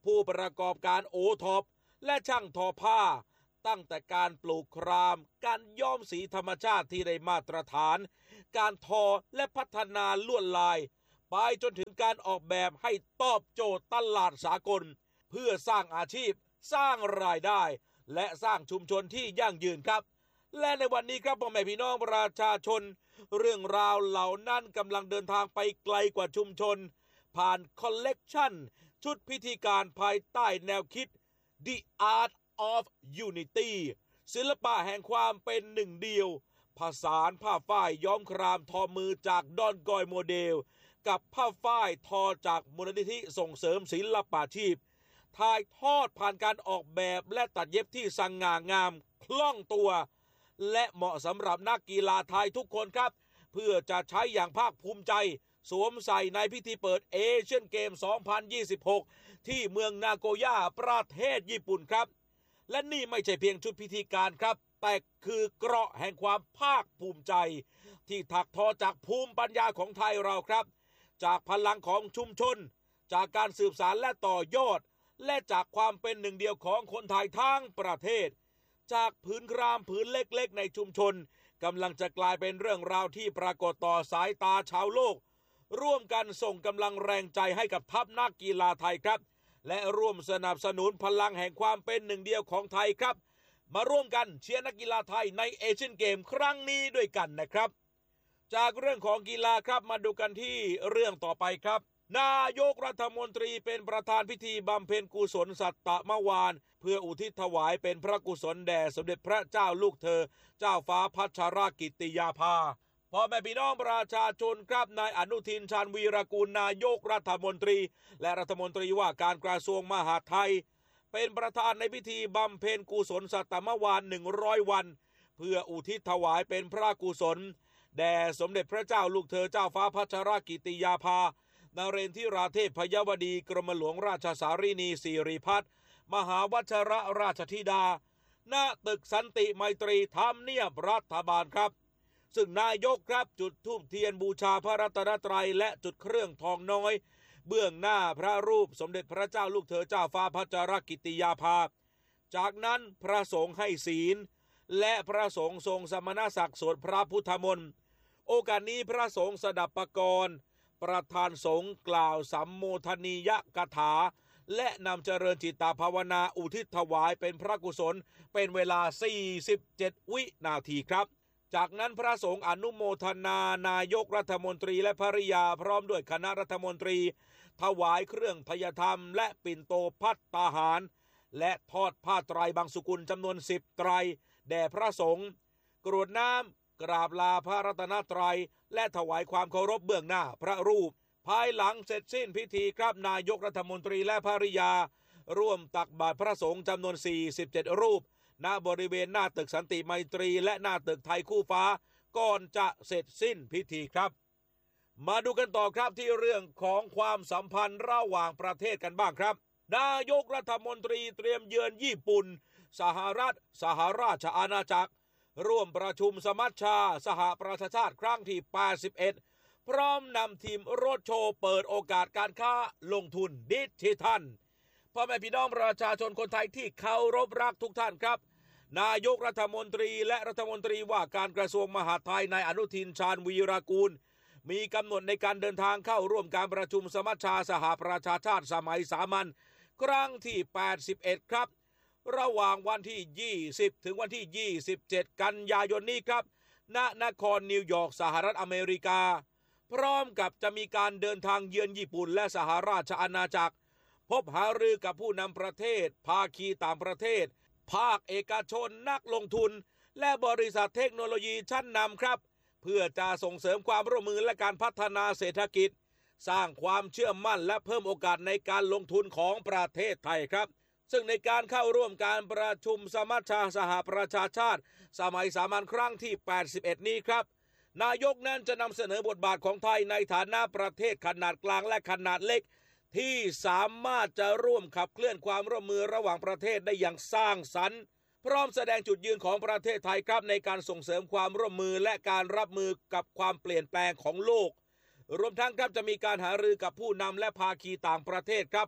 ผู้ประกอบการโอท็อปและช่างทอผ้าตั้งแต่การปลูกครามการย้อมสีธรรมชาติที่ได้มาตรฐานการทอและพัฒนาลวดลายไปจนถึงการออกแบบให้ตอบโจทย์ตลาดสากลเพื่อสร้างอาชีพสร้างรายได้และสร้างชุมชนที่ยั่งยืนครับและในวันนี้ครับพ่อแม่พี่น้องประชาชนเรื่องราวเหล่านั้นกำลังเดินทางไปไกลกว่าชุมชนผ่านคอลเลกชันชุดพิธีการภายใต้แนวคิด The Art of Unity ศิลปะแห่งความเป็นหนึ่งเดียวผสานผ้าฝ้ายย้อมครามทอมือจากดอนกอยโมเดลกับผ้าฝ้ายทอจากมูลนิธิส่งเสริมศิลปาชีพถ่ายทอดผ่านการออกแบบและตัดเย็บที่สง่างามคล่องตัวและเหมาะสำหรับนักกีฬาไทยทุกคนครับเพื่อจะใช้อย่างภาคภูมิใจสวมใส่ในพิธีเปิดเอเชียนเกม สองพันยี่สิบหก ที่เมืองนาโกย่าประเทศญี่ปุ่นครับและนี่ไม่ใช่เพียงชุดพิธีการครับแต่คือเกราะแห่งความภาคภูมิใจที่ถักทอจากภูมิปัญญาของไทยเราครับจากพลังของชุมชนจากการสืบสานและต่อยอดและจากความเป็นหนึ่งเดียวของคนไทยทั้งประเทศจากผืนครามผืนเล็กๆในชุมชนกำลังจะกลายเป็นเรื่องราวที่ปรากฏต่อสายตาชาวโลกร่วมกันส่งกำลังแรงใจให้กับทัพนักกีฬาไทยครับและร่วมสนับสนุนพลังแห่งความเป็นหนึ่งเดียวของไทยครับมาร่วมกันเชียร์นักกีฬาไทยในเอเชียนเกมครั้งนี้ด้วยกันนะครับจากเรื่องของกีฬาครับมาดูกันที่เรื่องต่อไปครับนายกรัฐมนตรีเป็นประธานพิธีบำเพ็ญกุศลสัตตมวานเพื่ออุทิศถวายเป็นพระกุศลแด่สมเด็จพระเจ้าลูกเธอเจ้าฟ้าพัชรกิติยาภาพ่อแม่พี่น้องประชาชนครับนายอนุทินชาญวีรกูลนายกรัฐมนตรีและรัฐมนตรีว่าการกระทรวงมหาดไทยเป็นประธานในพิธีบำเพ็ญกุศลสัตตมวานหนึ่งร้อยวันเพื่ออุทิศถวายเป็นพระกุศลแด่สมเด็จพระเจ้าลูกเธอเจ้าฟ้าพัชรกิติยาภานเรนทิราเทพพยวดีกรมหลวงราชสารินีสิริพัฒน์มหาวัชรราชธิดาณตึกสันติไมตรีทำเนียบรัฐบาลครับซึ่งนายกครับจุดธูปเทียนบูชาพระรัตนตรัยและจุดเครื่องทองน้อยเบื้องหน้าพระรูปสมเด็จพระเจ้าลูกเธอเจ้าฟ้าพัชรกิติยาภาจากนั้นพระสงฆ์ให้ศีลและพระสงฆ์ทรงสมณศักดิ์สวดพระพุทธมนต์โอกาสนี้พระสงฆ์สดับปกรณ์ประธานสงฆ์กล่าวสัมโมทนียกถาและนำเจริญจิตตภาวนาอุทิศถวายเป็นพระกุศลเป็นเวลาสี่สิบเจ็ดวินาทีครับจากนั้นพระสงฆ์อนุโมทนานายกรัฐมนตรีและภริยาพร้อมด้วยคณะรัฐมนตรีถวายเครื่องทยธรรมและปิ่นโตภัตตาหารและทอดผ้าไตรบางสุกุลจำนวนสิบไตรแด่พระสงฆ์กรวดน้ำกราบลาพระรัตนตรัยและถวายความเคารพเบื้องหน้าพระรูปภายหลังเสร็จสิ้นพิธีครับนายกรัฐมนตรีและภริยาร่วมตักบาตรพระสงฆ์จำนวนสี่สิบเจ็ดรูปณบริเวณหน้าตึกสันติไมตรีและหน้าตึกไทยคู่ฟ้าก่อนจะเสร็จสิ้นพิธีครับมาดูกันต่อครับที่เรื่องของความสัมพันธ์ระหว่างประเทศกันบ้างครับนายกรัฐมนตรีเตรียมเยือนญี่ปุ่นสหรัฐสหราชอาณาจักรร่วมประชุมสมัชชาสหประชาชาติครั้งที่แปดสิบเอ็ดพร้อมนำทีมโรดโชว์เปิดโอกาสการค้าลงทุนดิจิทัลพ่อแม่พี่น้องประชาชนคนไทยที่เคารพรักทุกท่านครับนายกรัฐมนตรีและรัฐมนตรีว่าการกระทรวงมหาดไทยนายอนุทินชาญวีรกูลมีกำหนดในการเดินทางเข้าร่วมการประชุมสมัชชาสหประชาชาติสมัยสามัญครั้งที่แปดสิบเอ็ดครับระหว่างวันที่ยี่สิบถึงวันที่ยี่สิบเจ็ดกันยายนนี้ครับณนครนิวยอร์กสหรัฐอเมริกาพร้อมกับจะมีการเดินทางเยือนญี่ปุ่นและสหราชอาณาจักรพบหารือกับผู้นำประเทศภาคีต่างประเทศภาคเอกชนนักลงทุนและบริษัทเทคโนโลยีชั้นนำครับเพื่อจะส่งเสริมความร่วมมือและการพัฒนาเศรษฐกิจสร้างความเชื่อมั่นและเพิ่มโอกาสในการลงทุนของประเทศไทยครับซึ่งในการเข้าร่วมการประชุมสมัชชาสหประชาชาติสมัยสามัญครั้งที่แปดสิบเอ็ดนี้ครับนายกนั้นจะนำเสนอบทบาทของไทยในฐานะประเทศขนาดกลางและขนาดเล็กที่สามารถจะร่วมขับเคลื่อนความร่วมมือระหว่างประเทศได้อย่างสร้างสรรค์พร้อมแสดงจุดยืนของประเทศไทยครับในการส่งเสริมความร่วมมือและการรับมือกับความเปลี่ยนแปลงของโลกรวมทั้งครับจะมีการหารือกับผู้นำและภาคีต่างประเทศครับ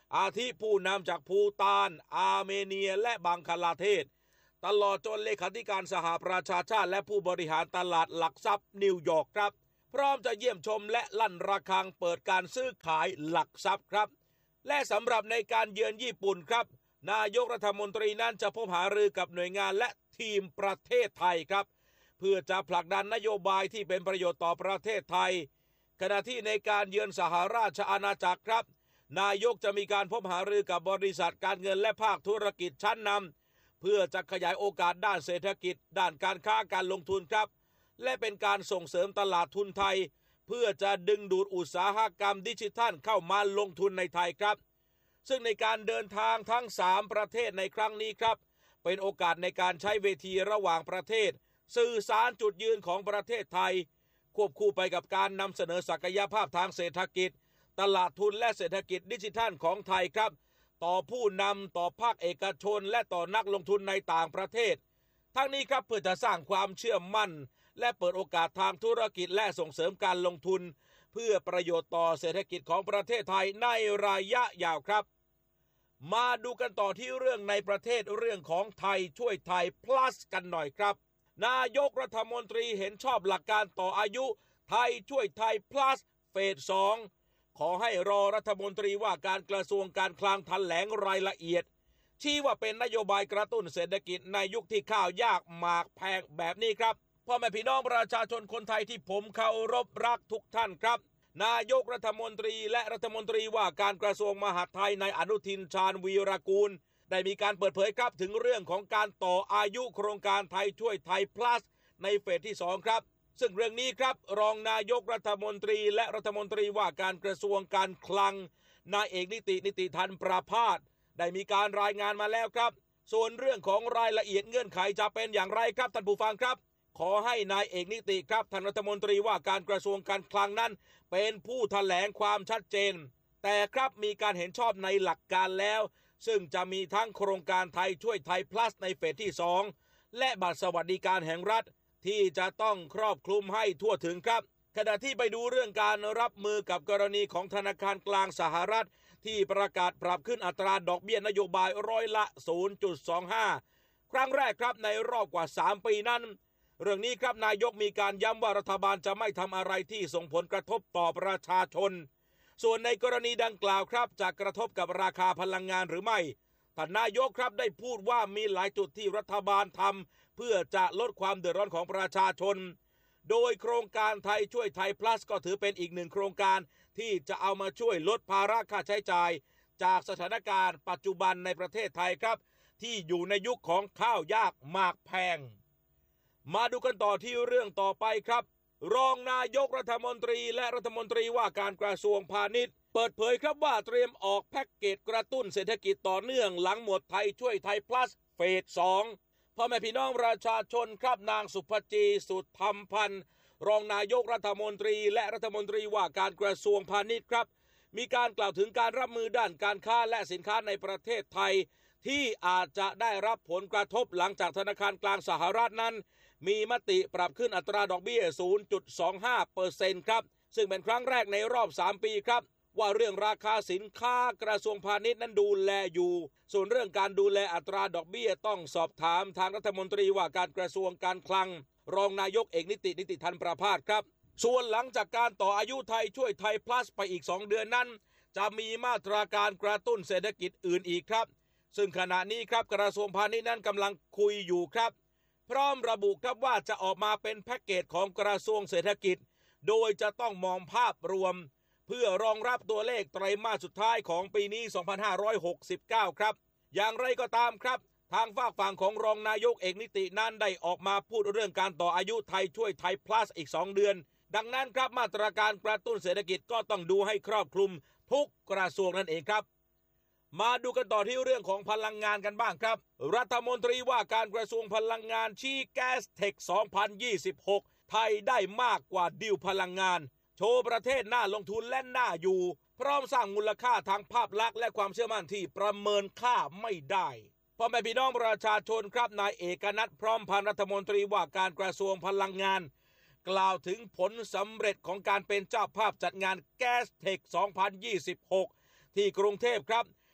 อาทิผู้นำจากภูฏานอาร์เมเนียและบังคลาเทศตลอดจนเลขาธิการสหประชาชาติและผู้บริหารตลาดหลักทรัพย์นิวยอร์กครับพร้อมจะเยี่ยมชมและลั่นระฆังเปิดการซื้อขายหลักทรัพย์ครับและสำหรับในการเยือนญี่ปุ่นครับนายกรัฐมนตรีนั้นจะพบหารือกับหน่วยงานและทีมประเทศไทยครับเพื่อจะผลักดันนโยบายที่เป็นประโยชน์ต่อประเทศไทยขณะที่ในการเยือนสหราชอาณาจักรครับนายกจะมีการพบหารือกับบริษัทการเงินและภาคธุรกิจชั้นนำเพื่อจะขยายโอกาสด้านเศรษฐกิจด้านการค้าการลงทุนครับและเป็นการส่งเสริมตลาดทุนไทยเพื่อจะดึงดูดอุตสาหกรรมดิจิทัลเข้ามาลงทุนในไทยครับซึ่งในการเดินทางทั้งสามประเทศในครั้งนี้ครับเป็นโอกาสในการใช้เวทีระหว่างประเทศสื่อสารจุดยืนของประเทศไทยควบคู่ไปกับการนำเสนอศักยภาพทางเศรษฐกิจตลาดทุนและเศรษฐกิจดิจิทัลของไทยครับต่อผู้นำต่อภาคเอกชนและต่อนักลงทุนในต่างประเทศทั้งนี้ครับเพื่อจะสร้างความเชื่อมั่นและเปิดโอกาสทางธุรกิจและส่งเสริมการลงทุนเพื่อประโยชน์ต่อเศรษฐกิจของประเทศไทยในระยะยาวครับมาดูกันต่อที่เรื่องในประเทศเรื่องของไทยช่วยไทย plus กันหน่อยครับนายกรัฐมนตรีเห็นชอบหลักการต่ออายุไทยช่วยไทย plus เฟสสองขอให้รอรัฐมนตรีว่าการกระทรวงการคลังแถลงรายละเอียดชี้ว่าเป็นนโยบายกระตุ้นเศรษฐกิจในยุคที่ข้าวยากหมากแพงแบบนี้ครับพ่อแม่พี่น้องประชาชนคนไทยที่ผมเคารพรักทุกท่านครับนายกรัฐมนตรีและรัฐมนตรีว่าการกระทรวงมหาดไทยนายอนุทินชาญวีรกูลได้มีการเปิดเผยครับถึงเรื่องของการต่ออายุโครงการไทยช่วยไทย plus ในเฟสที่สองครับซึ่งเรื่องนี้ครับรองนายกรัฐมนตรีและรัฐมนตรีว่าการกระทรวงการคลังนายเอกนิตินิติธันประภาสได้มีการรายงานมาแล้วครับส่วนเรื่องของรายละเอียดเงื่อนไขจะเป็นอย่างไรครับท่านผู้ฟังครับขอให้นายเอกนิติครับท่านรัฐมนตรีว่าการกระทรวงการคลังนั้นเป็นผู้แถลงความชัดเจนแต่ครับมีการเห็นชอบในหลักการแล้วซึ่งจะมีทั้งโครงการไทยช่วยไทย plus ในเฟสที่สองและบัตรสวัสดิการแห่งรัฐที่จะต้องครอบคลุมให้ทั่วถึงครับขณะที่ไปดูเรื่องการรับมือกับกรณีของธนาคารกลางสหรัฐที่ประกาศปรับขึ้นอัตราดอกเบี้ยนโยบายร้อยละ ศูนย์จุดสองห้า ครั้งแรกครับในรอบกว่าสามปีนั้นเรื่องนี้ครับนายกมีการย้ำว่ารัฐบาลจะไม่ทำอะไรที่ส่งผลกระทบต่อประชาชนส่วนในกรณีดังกล่าวครับจะกระทบกับราคาพลังงานหรือไม่ท่านนายกครับได้พูดว่ามีหลายจุดที่รัฐบาลทำเพื่อจะลดความเดือดร้อนของประชาชนโดยโครงการไทยช่วยไทย plus ก็ถือเป็นอีกหนึ่งโครงการที่จะเอามาช่วยลดภาระค่าใช้จ่ายจากสถานการณ์ปัจจุบันในประเทศไทยครับที่อยู่ในยุคของข้าวยากหมากแพงมาดูกันต่อที่เรื่องต่อไปครับรองนายกรัฐมนตรีและรัฐมนตรีว่าการกระทรวงพาณิชย์เปิดเผยครับว่าเตรียมออกแพ็กเกจกระตุ้นเศรษฐกิจต่อเนื่องหลังหมดไทยช่วยไทย plus เฟสสองพ่อแม่พี่น้องประชาชนครับนางสุภจีสุทธรรมพันธ์รองนายกรัฐมนตรีและรัฐมนตรีว่าการกระทรวงพาณิชย์ครับมีการกล่าวถึงการรับมือด้านการค้าและสินค้าในประเทศไทยที่อาจจะได้รับผลกระทบหลังจากธนาคารกลางสหรัฐนั้นมีมติปรับขึ้นอัตราดอกเบี้ย ศูนย์จุดสองห้าเปอร์เซ็นต์ ครับซึ่งเป็นครั้งแรกในรอบสามปีครับว่าเรื่องราคาสินค้ากระทรวงพาณิชย์นั้นดูแลอยู่ส่วนเรื่องการดูแลอัตราดอกเบี้ยต้องสอบถามทางรัฐมนตรีว่าการกระทรวงการคลังรองนายกเอกนิตินิติธันประภาสครับส่วนหลังจากการต่ออายุไทยช่วยไทย plus ไปอีกสองเดือนนั้นจะมีมาตรการกระตุ้นเศรษฐกิจอื่นอีกครับซึ่งขณะนี้ครับกระทรวงพาณิชย์นั้นกำลังคุยอยู่ครับพร้อมระบุครับว่าจะออกมาเป็นแพ็กเกจของกระทรวงเศรษฐกิจโดยจะต้องมองภาพรวมเพื่อรองรับตัวเลขไตรมาสสุดท้ายของปีนี้สองพันห้าร้อยหกสิบเก้าครับอย่างไรก็ตามครับทางฝากฝั่งของรองนายกเอกนิตินั้นได้ออกมาพูดเรื่องการต่ออายุไทยช่วยไทย plus อีกสองเดือนดังนั้นครับมาตรการกระตุ้นเศรษฐกิจก็ต้องดูให้ครอบคลุมทุกกระทรวงนั่นเองครับมาดูกันต่อที่เรื่องของพลังงานกันบ้างครับรัฐมนตรีว่าการกระทรวงพลังงานชี้แก๊สเทคสองพันยี่สิบหกไทยได้มากกว่าดีลพลังงานโชว์ประเทศน่าลงทุนและน่าอยู่พร้อมสร้างมูลค่าทางภาพลักษณ์และความเชื่อมั่นที่ประเมินค่าไม่ได้พ่อแม่พี่น้องประชาชนครับนายเอกนัทพร้อมพันธ์รัฐมนตรีว่าการกระทรวงพลังงานกล่าวถึงผลสำเร็จของการเป็นเจ้าภาพจัดงานแก๊สเทคสองพันยี่สิบหกที่กรุงเทพครับ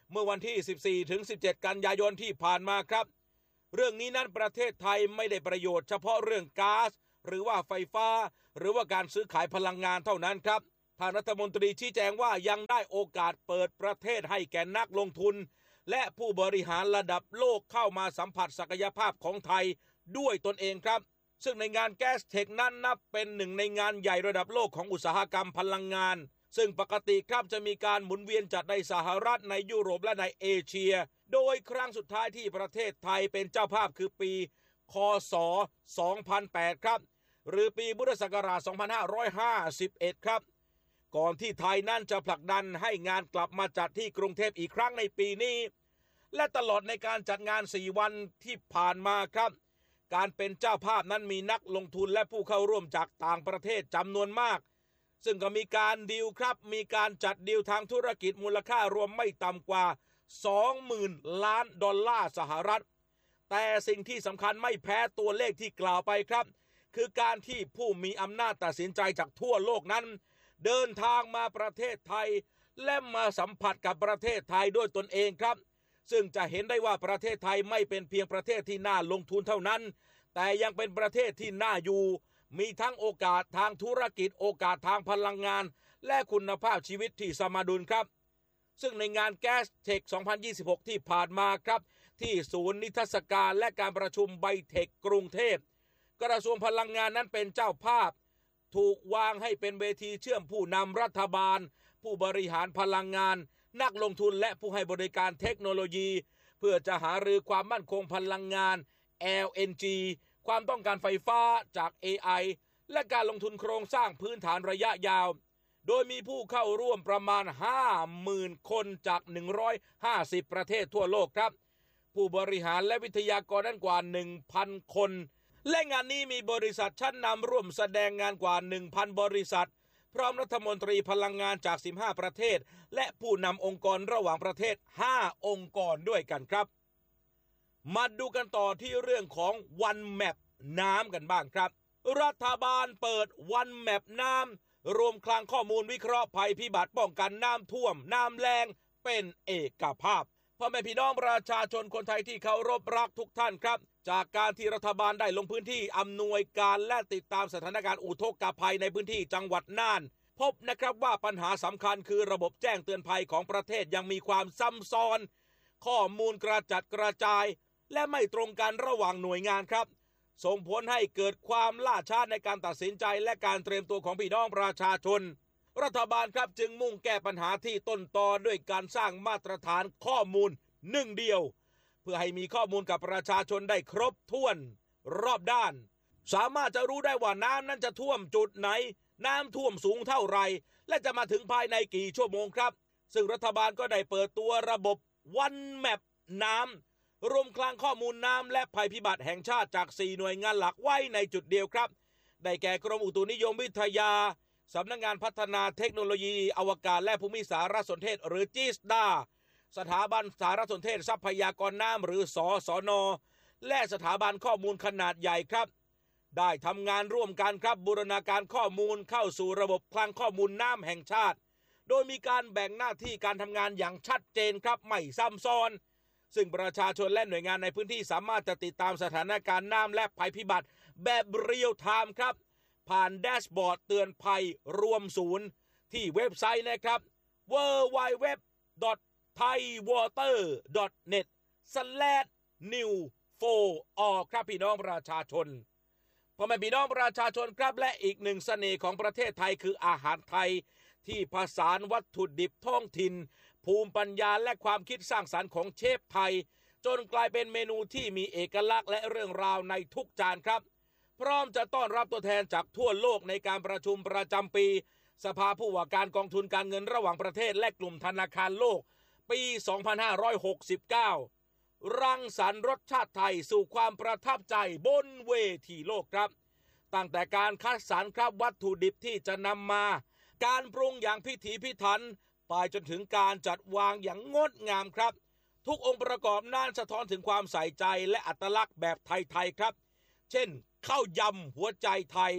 เมื่อวันที่ สิบสี่ถึงสิบเจ็ด กันยายนที่ผ่านมาครับเรื่องนี้นั้นประเทศไทยไม่ได้ประโยชน์เฉพาะเรื่องก๊าซหรือว่าไฟฟ้าหรือว่าการซื้อขายพลังงานเท่านั้นครับท่านรัฐมนตรีชี้แจงว่ายังได้โอกาสเปิดประเทศให้แก่นักลงทุนและผู้บริหารระดับโลกเข้ามาสัมผัสศักยภาพของไทยด้วยตนเองครับซึ่งในงาน Gastech นั้นนับเป็นหนึ่งในงานใหญ่ระดับโลกของอุตสาหกรรมพลังงานซึ่งปกติครับจะมีการหมุนเวียนจัดในสหรัฐในยุโรปและในเอเชียโดยครั้งสุดท้ายที่ประเทศไทยเป็นเจ้าภาพคือปีค.ศ. สองพันแปดครับหรือปีพุทธศักราช สองพันห้าร้อยห้าสิบเอ็ด ครับก่อนที่ไทยนั่นจะผลักดันให้งานกลับมาจัดที่กรุงเทพอีกครั้งในปีนี้และตลอดในการจัดงานสี่วันที่ผ่านมาครับการเป็นเจ้าภาพนั้นมีนักลงทุนและผู้เข้าร่วมจากต่างประเทศจำนวนมากซึ่งก็มีการดีลครับมีการจัดดีลทางธุรกิจมูลค่ารวมไม่ต่ำกว่า สองหมื่น ล้านดอลลาร์สหรัฐแต่สิ่งที่สำคัญไม่แพ้ตัวเลขที่กล่าวไปครับคือการที่ผู้มีอำนาจตัดสินใจจากทั่วโลกนั้นเดินทางมาประเทศไทยและมาสัมผัสกับประเทศไทยด้วยตนเองครับซึ่งจะเห็นได้ว่าประเทศไทยไม่เป็นเพียงประเทศที่น่าลงทุนเท่านั้นแต่ยังเป็นประเทศที่น่าอยู่มีทั้งโอกาสทางธุรกิจโอกาสทางพลังงานและคุณภาพชีวิตที่สมดุลครับซึ่งในงาน Gastech สองพันยี่สิบหก ที่ผ่านมาครับที่ศูนย์นิทรรศการและการประชุมไบเทคกรุงเทพกระทรวงพลังงานนั้นเป็นเจ้าภาพถูกวางให้เป็นเวทีเชื่อมผู้นำรัฐบาลผู้บริหารพลังงานนักลงทุนและผู้ให้บริการเทคโนโลยีเพื่อจะหารือความมั่นคงพลังงาน แอล เอ็น จี ความต้องการไฟฟ้าจาก เอ ไอ และการลงทุนโครงสร้างพื้นฐานระยะยาวโดยมีผู้เข้าร่วมประมาณ ห้าหมื่น คนจากหนึ่งร้อยห้าสิบประเทศทั่วโลกครับผู้บริหารและวิทยากรนั้นกว่า หนึ่งพัน คนและงานนี้มีบริษัทชั้นนำร่วมแสดงงานกว่า หนึ่งพัน บริษัทพร้อมรัฐมนตรีพลังงานจากสิบห้าประเทศและผู้นำองค์กรระหว่างประเทศห้าองค์กรด้วยกันครับมาดูกันต่อที่เรื่องของ One Map น้ำกันบ้างครับรัฐบาลเปิด One Map น้ำรวมคลังข้อมูลวิเคราะห์ภัยพิบัติป้องกันน้ำท่วมน้ำแล้งเป็นเอกภาพพ่อแม่พี่น้องประชาชนคนไทยที่เคารพรักทุกท่านครับจากการที่รัฐบาลได้ลงพื้นที่อำนวยการและติดตามสถานการณ์อุทกภัยในพื้นที่จังหวัดน่านพบนะครับว่าปัญหาสำคัญคือระบบแจ้งเตือนภัยของประเทศยังมีความซับซ้อนข้อมูลกระจัดกระจายและไม่ตรงกันระหว่างหน่วยงานครับส่งผลให้เกิดความล่าช้าในการตัดสินใจและการเตรียมตัวของพี่น้องประชาชนรัฐบาลครับจึงมุ่งแก้ปัญหาที่ต้นตอด้วยการสร้างมาตรฐานข้อมูลหนึ่งเดียวเพื่อให้มีข้อมูลกับประชาชนได้ครบถ้วนรอบด้านสามารถจะรู้ได้ว่าน้ำนั้นจะท่วมจุดไหนน้ำท่วมสูงเท่าไรและจะมาถึงภายในกี่ชั่วโมงครับซึ่งรัฐบาลก็ได้เปิดตัวระบบ One Map น้ำรวมคลังข้อมูลน้ำและภัยพิบัติแห่งชาติจากสี่หน่วยงานหลักไว้ในจุดเดียวครับได้แก่กรมอุตุนิยมวิทยาสำนักงานพัฒนาเทคโนโลยีอวกาศและภูมิสารสนเทศหรือจีสดาสถาบันสารสนเทศทรัพยากรน้ำหรือสสน.และสถาบันข้อมูลขนาดใหญ่ครับได้ทำงานร่วมกันครับบูรณาการข้อมูลเข้าสู่ระบบคลังข้อมูลน้ำแห่งชาติโดยมีการแบ่งหน้าที่การทำงานอย่างชัดเจนครับไม่ซ้ำซ้อนซึ่งประชาชนและหน่วยงานในพื้นที่สามารถจะติดตามสถานการณ์น้ำและภัยพิบัติแบบเรียลไทม์ครับผ่านแดชบอร์ดเตือนภัยรวมศูนย์ที่เว็บไซต์นะครับ ดับเบิลยู ดับเบิลยู ดับเบิลยู ดอท ไทยวอเตอร์ ดอท เน็ต สแลช นิว โฟร์ ออ ครับพี่น้องประชาชนพ่อแม่พี่น้องประชาชนครับและอีกหนึ่งเสน่ห์ของประเทศไทยคืออาหารไทยที่ผสานวัตถุดิบท้องถิ่นภูมิปัญญาและความคิดสร้างสรรค์ของเชฟไทยจนกลายเป็นเมนูที่มีเอกลักษณ์และเรื่องราวในทุกจานครับพร้อมจะต้อนรับตัวแทนจากทั่วโลกในการประชุมประจำปีสภาผู้ว่าการกองทุนการเงินระหว่างประเทศและกลุ่มธนาคารโลกปี สองพันห้าร้อยหกสิบเก้า รังสรรค์รสชาติไทยสู่ความประทับใจบนเวทีโลกครับตั้งแต่การคัดสรรครับวัตถุดิบที่จะนำมาการปรุงอย่างพิถีพิถันไปจนถึงการจัดวางอย่างงดงามครับทุกองค์ประกอบนั้นสะท้อนถึงความใส่ใจและอัตลักษณ์แบบไทยๆครับเช่นข้าวยำหัวใจไทย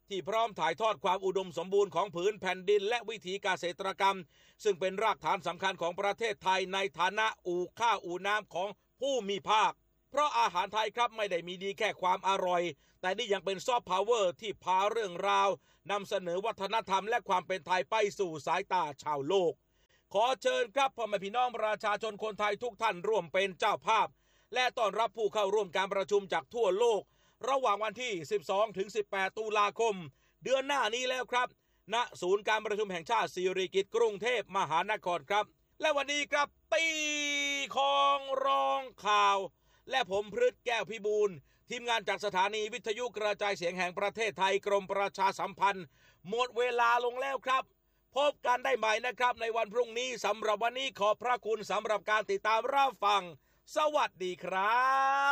ที่พร้อมถ่ายทอดความอุดมสมบูรณ์ของผืนแผ่นดินและวิถีเกษตรกรรมซึ่งเป็นรากฐานสำคัญของประเทศไทยในฐานะอู่ข้าวอู่น้ำของผู้มีภาคเพราะอาหารไทยครับไม่ได้มีดีแค่ความอร่อยแต่นี่ยังเป็นซอฟต์พาวเวอร์ที่พาเรื่องราวนำเสนอวัฒนธรรมและความเป็นไทยไปสู่สายตาชาวโลกขอเชิญครับพ่อแม่พี่น้องประชาชนคนไทยทุกท่านร่วมเป็นเจ้าภาพและต้อนรับผู้เข้าร่วมการประชุมจากทั่วโลกระหว่างวันที่ สิบสองถึงสิบแปด ตุลาคมเดือนหน้านี้แล้วครับณศูนย์การประชุมแห่งชาติสิริกิติ์กรุงเทพมหานครครับและวันนี้ครับตีของร้องข่าวและผมพฤทธิ์แก้วพิบูลทีมงานจากสถานีวิทยุกระจายเสียงแห่งประเทศไทยกรมประชาสัมพันธ์หมดเวลาลงแล้วครับพบกันได้ใหม่นะครับในวันพรุ่งนี้สำหรับวันนี้ขอบพระคุณสำหรับการติดตามรับฟังสวัสดีครับ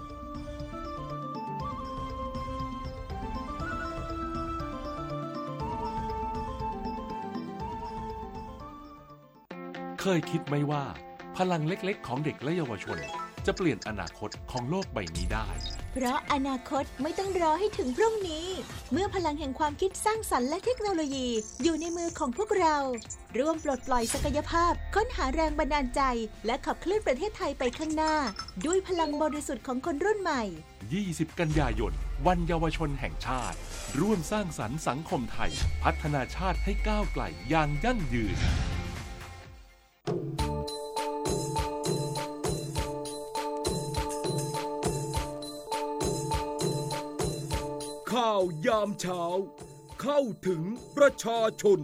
เคยคิดไหมว่าพลังเล็กๆของเด็กและเยาวชนจะเปลี่ยนอนาคตของโลกใบนี้ได้เพราะอนาคตไม่ต้องรอให้ถึงพรุ่งนี้เมื่อพลังแห่งความคิดสร้างสรรค์และเทคโนโลยีอยู่ในมือของพวกเราร่วมปลดปล่อยศักยภาพค้นหาแรงบันดาลใจและขับเคลื่อนประเทศไทยไปข้างหน้าด้วยพลังบริสุทธิ์ของคนรุ่นใหม่ยี่สิบกันยายนวันเยาวชนแห่งชาติร่วมสร้างสรรค์สังคมไทยพัฒนาชาติให้ก้าวไกลอย่างยั่งยืนข่าวยามเช้าเข้าถึงประชาชน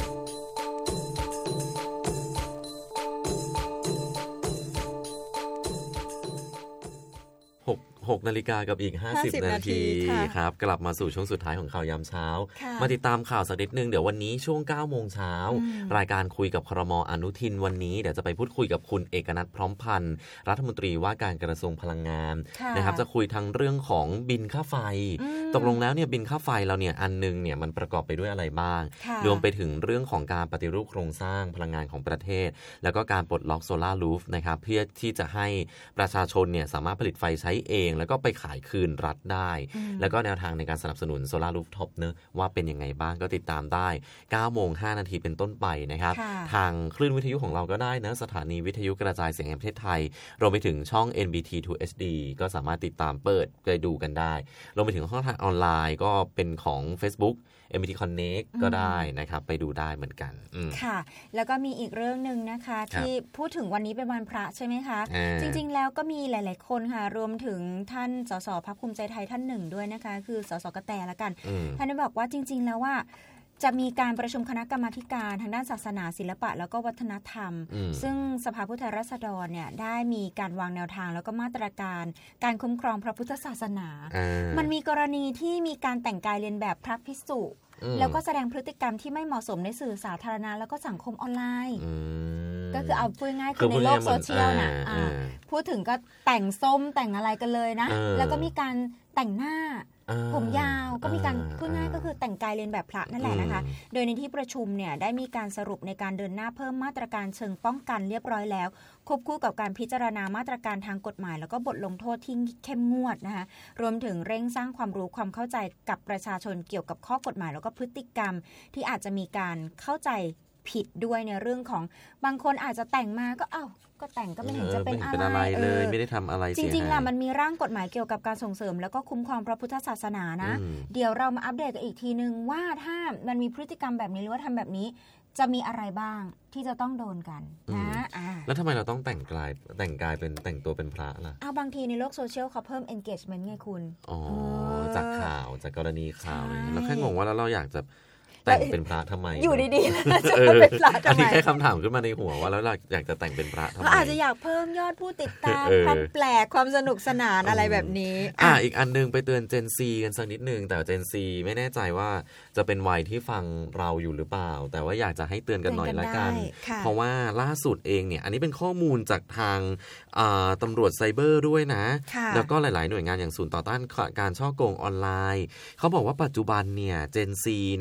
หกนาฬิกากับอีกห้าสิบนาทีครับกลับมาสู่ช่วงสุดท้ายของข่าวยามเช้ามาติดตามข่าวสักนิดนึงเดี๋ยววันนี้ช่วง เก้าโมงเช้ารายการคุยกับครม.อนุทินวันนี้เดี๋ยวจะไปพูดคุยกับคุณเอกนัทพร้อมพันธ์รัฐมนตรีว่าการกระทรวงพลังงานนะครับจะคุยทั้งเรื่องของบินค่าไฟตกลงแล้วเนี่ยบินค่าไฟเราเนี่ยอันนึงเนี่ยมันประกอบไปด้วยอะไรบ้างรวมไปถึงเรื่องของการปฏิรูปโครงสร้างพลังงานของประเทศแล้วก็การปลดล็อกโซล่ารูฟนะครับเพื่อที่จะให้ประชาชนเนี่ยสามารถผลิตไฟใช้เองแล้วก็ไปขายคืนรัฐได้แล้วก็แนวทางในการสนับสนุนโซล่ารูฟท็อปเนอะว่าเป็นยังไงบ้างก็ติดตามได้ เก้าโมงห้านาทีเป็นต้นไปนะครับทางคลื่นวิทยุของเราก็ได้นะสถานีวิทยุกระจายเสียงแห่งประเทศไทยรวมไปถึงช่อง เอ็น บี ที ทู เอช ดี ก็สามารถติดตามเปิดไปดูกันได้รวมไปถึงช่องทางออนไลน์ก็เป็นของ Facebook เอ็ม บี ที Connect ก็ได้นะครับไปดูได้เหมือนกันค่ะแล้วก็มีอีกเรื่องนึงนะคะที่พูดถึงวันนี้เป็นวันพระใช่ไหมคะจริงๆแล้วก็มีหลายๆคนค่ะรวมถึงท่านสสพรรคภูมิใจไทยท่านหนึ่งด้วยนะคะคือสสกระแตละกันท่านได้บอกว่าจริงๆแล้วว่าจะมีการประชุมคณะกรรมาการทางด้านศาสนาศิลปะแล้วก็วัฒนธรรมซึ่งสภาผู้แทนราษฎรเนี่ยได้มีการวางแนวทางแล้วก็มาตรการการคุ้มครองพระพุทธศาสนามันมีกรณีที่มีการแต่งกายเลียนแบบพระภิกษุแล้วก็แสดงพฤติกรรมที่ไม่เหมาะสมในสื่อสาธารณะแล้วก็สังคมออนไลน์ก็คือเอาพูดง่ายคือในโลกโซเชียลนะพูดถึงก็แต่งส้มแต่งอะไรกันเลยนะแล้วก็มีการแต่งหน้าผมยาวก็มีการพูดง่ายก็คือแต่งกายเลียนแบบพระนั่นแหละนะคะโดยในที่ประชุมเนี่ยได้มีการสรุปในการเดินหน้าเพิ่มมาตรการเชิงป้องกันเรียบร้อยแล้วควบคู่กับการพิจารณามาตรการทางกฎหมายแล้วก็บทลงโทษที่เข้มงวดนะคะรวมถึงเร่งสร้างความรู้ความเข้าใจกับประชาชนเกี่ยวกับข้อกฎหมายแล้วก็พฤติกรรมที่อาจจะมีการเข้าใจผิดด้วยในเรื่องของบางคนอาจจะแต่งมาก็เอ้าก็แต่งก็ไม่เห็นจะเป็นอะไรเลยไม่ได้ทำอะไรจริงๆล่ะมันมีร่างกฎหมายเกี่ยวกับการส่งเสริมแล้วก็คุ้มครองพระพุทธศาสนานะเดี๋ยวเรามาอัปเดตกันอีกทีนึงว่าถ้ามันมีพฤติกรรมแบบนี้หรือว่าทำแบบนี้จะมีอะไรบ้างที่จะต้องโดนกันนะแล้วทำไมเราต้องแต่งกายแต่งกายเป็นแต่งตัวเป็นพระล่ะอ้าวบางทีในโลกโซเชียลเขาเพิ่ม engagement ไงคุณอ๋อจากข่าวจากกรณีข่าวอะไรแล้วแค่งงว่าแล้วเราอยากจะแต่งเป็นพระทำไมอยู่ดีๆแล้วจะเป็นพระทำไมอันนี้แค่คำถามขึ้นมาในหัวว่าแล้วเราอยากจะแต่งเป็นพระทำไมอาจจะอยากเพิ่มยอดผู้ติดตามความแปลกความสนุกสนานอะไรแบบนี้อ่ะอีกอันนึงไปเตือน Gen Z กันสักนิดนึงแต่ Gen Z ไม่แน่ใจว่าจะเป็นวัยที่ฟังเราอยู่หรือเปล่าแต่ว่าอยากจะให้เตือนกันหน่อยละกันเพราะว่าล่าสุดเองเนี่ยอันนี้เป็นข้อมูลจากทางตำรวจไซเบอร์ด้วยนะแล้วก็หลายๆหน่วยงานอย่างศูนย์ต่อต้านการฉ้อโกงออนไลน์เขาบอกว่าปัจจุบันเนี่ย Gen Z เนี่ยตกเป็น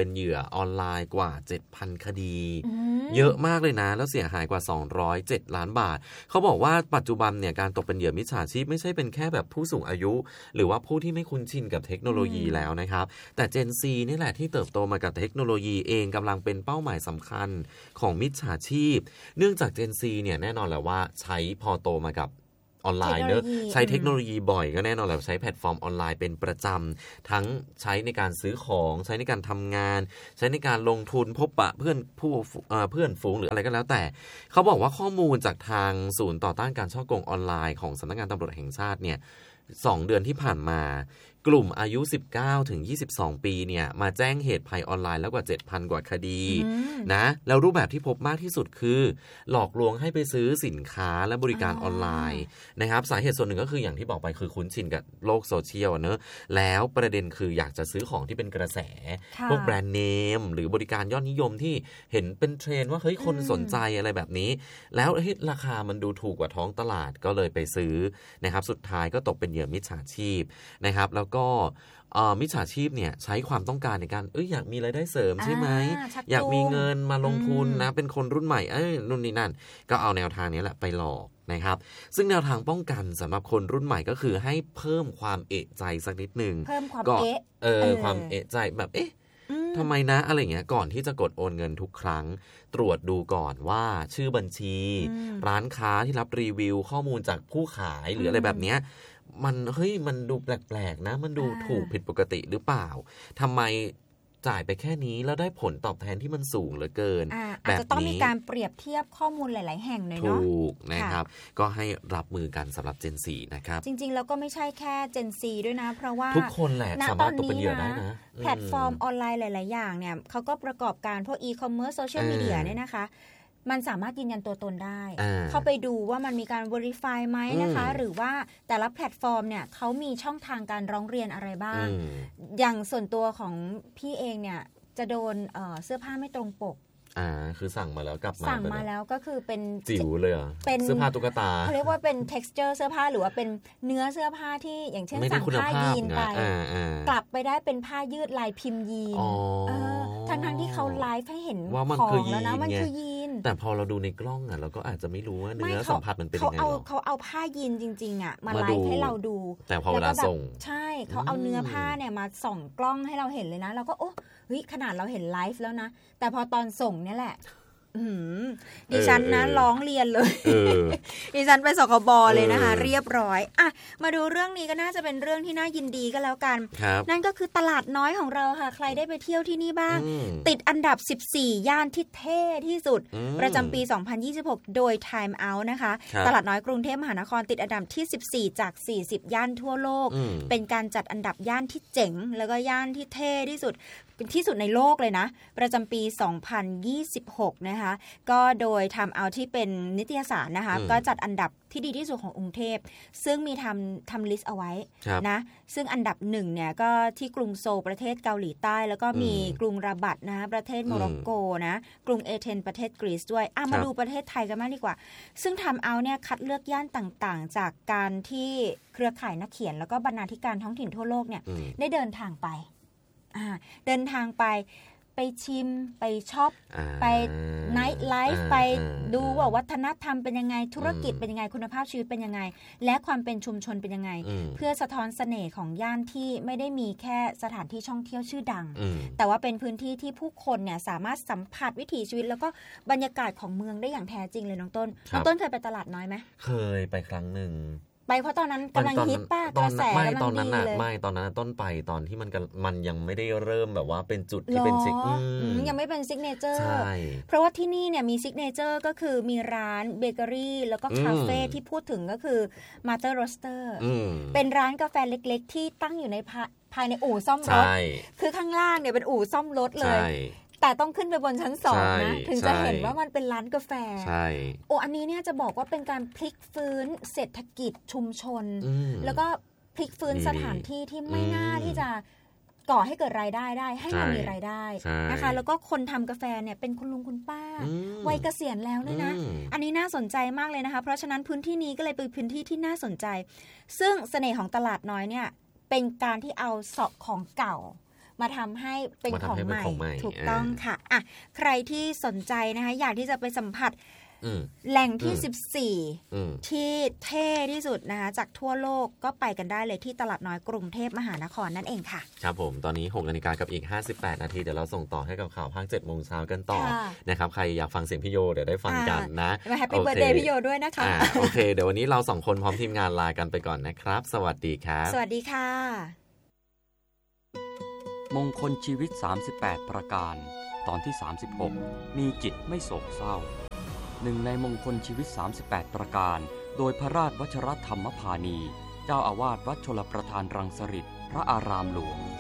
เป็นเหยื่อออนไลน์กว่า เจ็ดพัน คดีเยอะมากเลยนะแล้วเสียหายกว่าสองร้อยเจ็ดล้านบาทเขาบอกว่าปัจจุบันเนี่ยการตกเป็นเหยื่อมิจฉาชีพไม่ใช่เป็นแค่แบบผู้สูงอายุหรือว่าผู้ที่ไม่คุ้นชินกับเทคโนโลยีแล้วนะครับแต่ Gen Z นี่แหละที่เติบโตมากับเทคโนโลยีเองกำลังเป็นเป้าหมายสำคัญของมิจฉาชีพเนื่องจาก Gen Z เนี่ยแน่นอนแหละว่าใช้พอโตมากับออนไลน์เนอะใช้เทคโนโลยีบ่อยก็แน่นอนแหละใช้แพลตฟอร์มออนไลน์เป็นประจำทั้งใช้ในการซื้อของใช้ในการทำงานใช้ในการลงทุนพบปะเพื่อนผู้เพื่อนฝูงหรืออะไรก็แล้วแต่เขาบอกว่าข้อมูลจากทางศูนย์ต่อต้านการฉ้อโกงออนไลน์ของสำนักงานตำรวจแห่งชาติเนี่ยสองเดือนที่ผ่านมากลุ่มอายุสิบเก้าถึงยี่สิบสองปีเนี่ยมาแจ้งเหตุภัยออนไลน์แล้วกว่า เจ็ดพัน กว่าคดีนะแล้วรูปแบบที่พบมากที่สุดคือหลอกลวงให้ไปซื้อสินค้าและบริการออนไลน์นะครับสาเหตุส่วนหนึ่งก็คืออย่างที่บอกไปคือคุ้นชินกับโลกโซเชียลเนอะแล้วประเด็นคืออยากจะซื้อของที่เป็นกระแสพวกแบรนด์เนมหรือบริการยอดนิยมที่เห็นเป็นเทรนด์ว่าเฮ้ยคนสนใจอะไรแบบนี้แล้วเฮ้ยราคามันดูถูกกว่าท้องตลาดก็เลยไปซื้อนะครับสุดท้ายก็ตกเป็นเหยื่อมิจฉาชีพนะครับแล้วก็มิจฉาชีพเนี่ยใช้ความต้องการในการเอ้ยอยากมีรายได้เสริมใช่ไหม อ, อยากมีเงินมาลงทุนนะเป็นคนรุ่นใหม่เอ้ยนู่นนี่นั่นก็เอาแนวทางนี้แหละไปหลอกนะครับซึ่งแนวทางป้องกันสำหรับคนรุ่นใหม่ก็คือให้เพิ่มความเอะใจสักนิดนึงเพิ่มความเอะเออความเอะใจแบบเอ๊ะทำไมนะอะไรเงี้ยก่อนที่จะกดโอนเงินทุกครั้งตรวจดูก่อนว่าชื่อบัญชีร้านค้าที่รับรีวิวข้อมูลจากผู้ขายหรืออะไรแบบเนี้ยมันเฮ้ยมันดูแปลกๆนะมันดูถูกผิดปกติหรือเปล่าทำไมจ่ายไปแค่นี้แล้วได้ผลตอบแทนที่มันสูงเหลือเกินแบบนี้อาจจะต้องมีการเปรียบเทียบข้อมูลหลายๆแห่งเลยเนาะถูกนะครับก็ให้รับมือกันสำหรับ Gen โฟร์ นะครับจริงๆแล้วก็ไม่ใช่แค่ Gen โฟร์ ด้วยนะเพราะว่าทุกคนแหละสามารถตกเป็นเหยื่อได้นะแพลตฟอร์มออนไลน์หลายๆอย่างเนี่ยเขาก็ประกอบการพวก e-commerce social media เนี่ยนะคะมันสามารถยืนยันตัวตนได้เข้าไปดูว่ามันมีการ verify ไหมนะคะหรือว่าแต่ละแพลตฟอร์มเนี่ยเขามีช่องทางการร้องเรียนอะไรบ้างอย่างส่วนตัวของพี่เองเนี่ยจะโดน เอ่อ เสื้อผ้าไม่ตรงปกอ่าคือสั่งมาแล้วกลับมาสั่งมาแล้วก็คือเป็นจิ๋วเลยอ่ะเป็นเสื้อผ้าตุ๊กตาเขาเรียกว่าเป็น texture เสื้อผ้าหรือว่าเป็นเนื้อเสื้อผ้าที่อย่างเช่นสั่งผ้ายีนไปกลับไปได้เป็นผ้ายืดลายพิมพ์ยีนทั้งทั้งที่เขาไลฟ์ให้เห็นของแล้วนะมันคือยีนแต่พอเราดูในกล้องอ่ะเราก็อาจจะไม่รู้ว่าเนื้อสัมผัสมันเป็นยังไงหรอกเขาเอาผ้ายีนจริงๆอ่ะมาไลฟ์ให้เราดูแต่พอเวลาส่งใช่เขาเอาเนื้อผ้าเนี่ยมาส่องกล้องให้เราเห็นเลยนะเราก็โอ้เฮ้ยขนาดเราเห็นไลฟ์แล้วนะแต่พอตอนส่งเนี่ยแหละดิฉันนะร้องเรียนเลยดิฉันไปสคบเลยนะคะเรียบร้อยอ่ะมาดูเรื่องนี้ก็น่าจะเป็นเรื่องที่น่ายินดีก็แล้วกันนั่นก็คือตลาดน้อยของเราค่ะใครได้ไปเที่ยวที่นี่บ้างติดอันดับสิบสี่ย่านที่เท่ที่สุดประจำปีสองพันยี่สิบหกโดย Time Out นะคะตลาดน้อยกรุงเทพมหานครติดอันดับที่สิบสี่จากสี่สิบย่านทั่วโลกเป็นการจัดอันดับย่านที่เจ๋งแล้วก็ย่านที่เท่ที่สุดที่สุดในโลกเลยนะประจำปีสองพันยี่สิบหกนะคะก็โดยทำเอาที่เป็นนิตยสารนะคะก็จัดอันดับที่ดีที่สุดของกรุงเทพซึ่งมีทำทำลิสต์เอาไว้นะซึ่งอันดับหนึ่งเนี่ยก็ที่กรุงโซลประเทศเกาหลีใต้แล้วก็มีกรุงราบัตนะประเทศโมร็อกโกนะกรุงเอเธนประเทศกรีซด้วยอ่ะมาดูประเทศไทยกันมากดีกว่าซึ่งทำเอาเนี่ยคัดเลือกย่านต่างๆจากการที่เครือข่ายนักเขียนแล้วก็บรรณาธิการท้องถิ่นทั่วโลกเนี่ยได้เดินทางไปเดินทางไปไปชิมไปช็อปไปไนท์ไลฟ์ไปดูว่าวัฒนธรรมเป็นยังไงธุรกิจเป็นยังไงคุณภาพชีวิตเป็นยังไงและความเป็นชุมชนเป็นยังไงเพื่อสะท้อนเสน่ห์ของย่านที่ไม่ได้มีแค่สถานที่ท่องเที่ยวชื่อดังแต่ว่าเป็นพื้นที่ที่ผู้คนเนี่ยสามารถสัมผัสวิถีชีวิตแล้วก็บรรยากาศของเมืองได้อย่างแท้จริงเลยน้องต้นน้องต้นเคยไปตลาดน้อยไหมเคยไปครั้งหนึ่งไปเพราะตอนนั้นกำลังฮิตป้ากระแสไม่ตอนนั้นน่ะไม่ตอนนั้นต้นไปตอนที่มันมันยังไม่ได้เริ่มแบบว่าเป็นจุดที่เป็นซิกยังไม่เป็นซิกเนเจอร์เพราะว่าที่นี่เนี่ยมีซิกเนเจอร์ก็คือมีร้านเบเกอรี่แล้วก็คาเฟ่ที่พูดถึงก็คือ Mother Roaster เป็นร้านกาแฟเล็กๆที่ตั้งอยู่ในภายในอู่ซ่อมรถคือข้างล่างเนี่ยเป็นอู่ซ่อมรถเลยแต่ต้องขึ้นไปบนชั้นสองนะถึงจะเห็นว่ามันเป็นร้านกาแฟโอ้อันนี้เนี่ยจะบอกว่าเป็นการพลิกฟื้นเศรษฐกิจชุมชนแล้วก็พลิกฟื้นสถานที่ที่ไม่น่าที่จะก่อให้เกิดรายได้ได้ให้มันมีรายได้นะคะแล้วก็คนทำกาแฟเนี่ยเป็นคุณลุงคุณป้าวัยเกษียณแล้วด้วยนะอันนี้น่าสนใจมากเลยนะคะเพราะฉะนั้นพื้นที่นี้ก็เลยเป็นพื้นที่ที่น่าสนใจซึ่งเสน่ห์ของตลาดน้อยเนี่ยเป็นการที่เอาเสาะของเก่ามาทำให้เป็นของใหม่ของใหม่ถูกต้องค่ะอ่ะใครที่สนใจนะคะอยากที่จะไปสัมผัสอืมแหล่งที่อืมสิบสี่อืมที่เท่ที่สุดนะคะจากทั่วโลกก็ไปกันได้เลยที่ตลาดน้อยกรุงเทพมหานครนั่นเองค่ะครับผมตอนนี้หกนาฬิกากับอีกห้าสิบแปดนาทีเดี๋ยวเราส่งต่อให้กับข่าวภาคเจ็ดโมงเช้ากันต่อค่ะนะครับใครอยากฟังเสียงพี่โยเดี๋ยวได้ฟังกันนะมาแฮปปี้เบิร์ธเดย์พี่โยด้วยนะคะอ่าโอเคเดี๋ยววันนี้เราสองคนพร้อมทีมงานลากันไปก่อนนะครับ สวัสดีครับสวัสดีค่ะมงคลชีวิตสามสิบแปดประการตอนที่สามสิบหกมีจิตไม่โศกเศร้าหนึ่งในมงคลชีวิตสามสิบแปดประการโดยพระราชวชรธรรมพานีเจ้าอาวาสวัดชลประทานรังสฤษฎ์พระอารามหลวง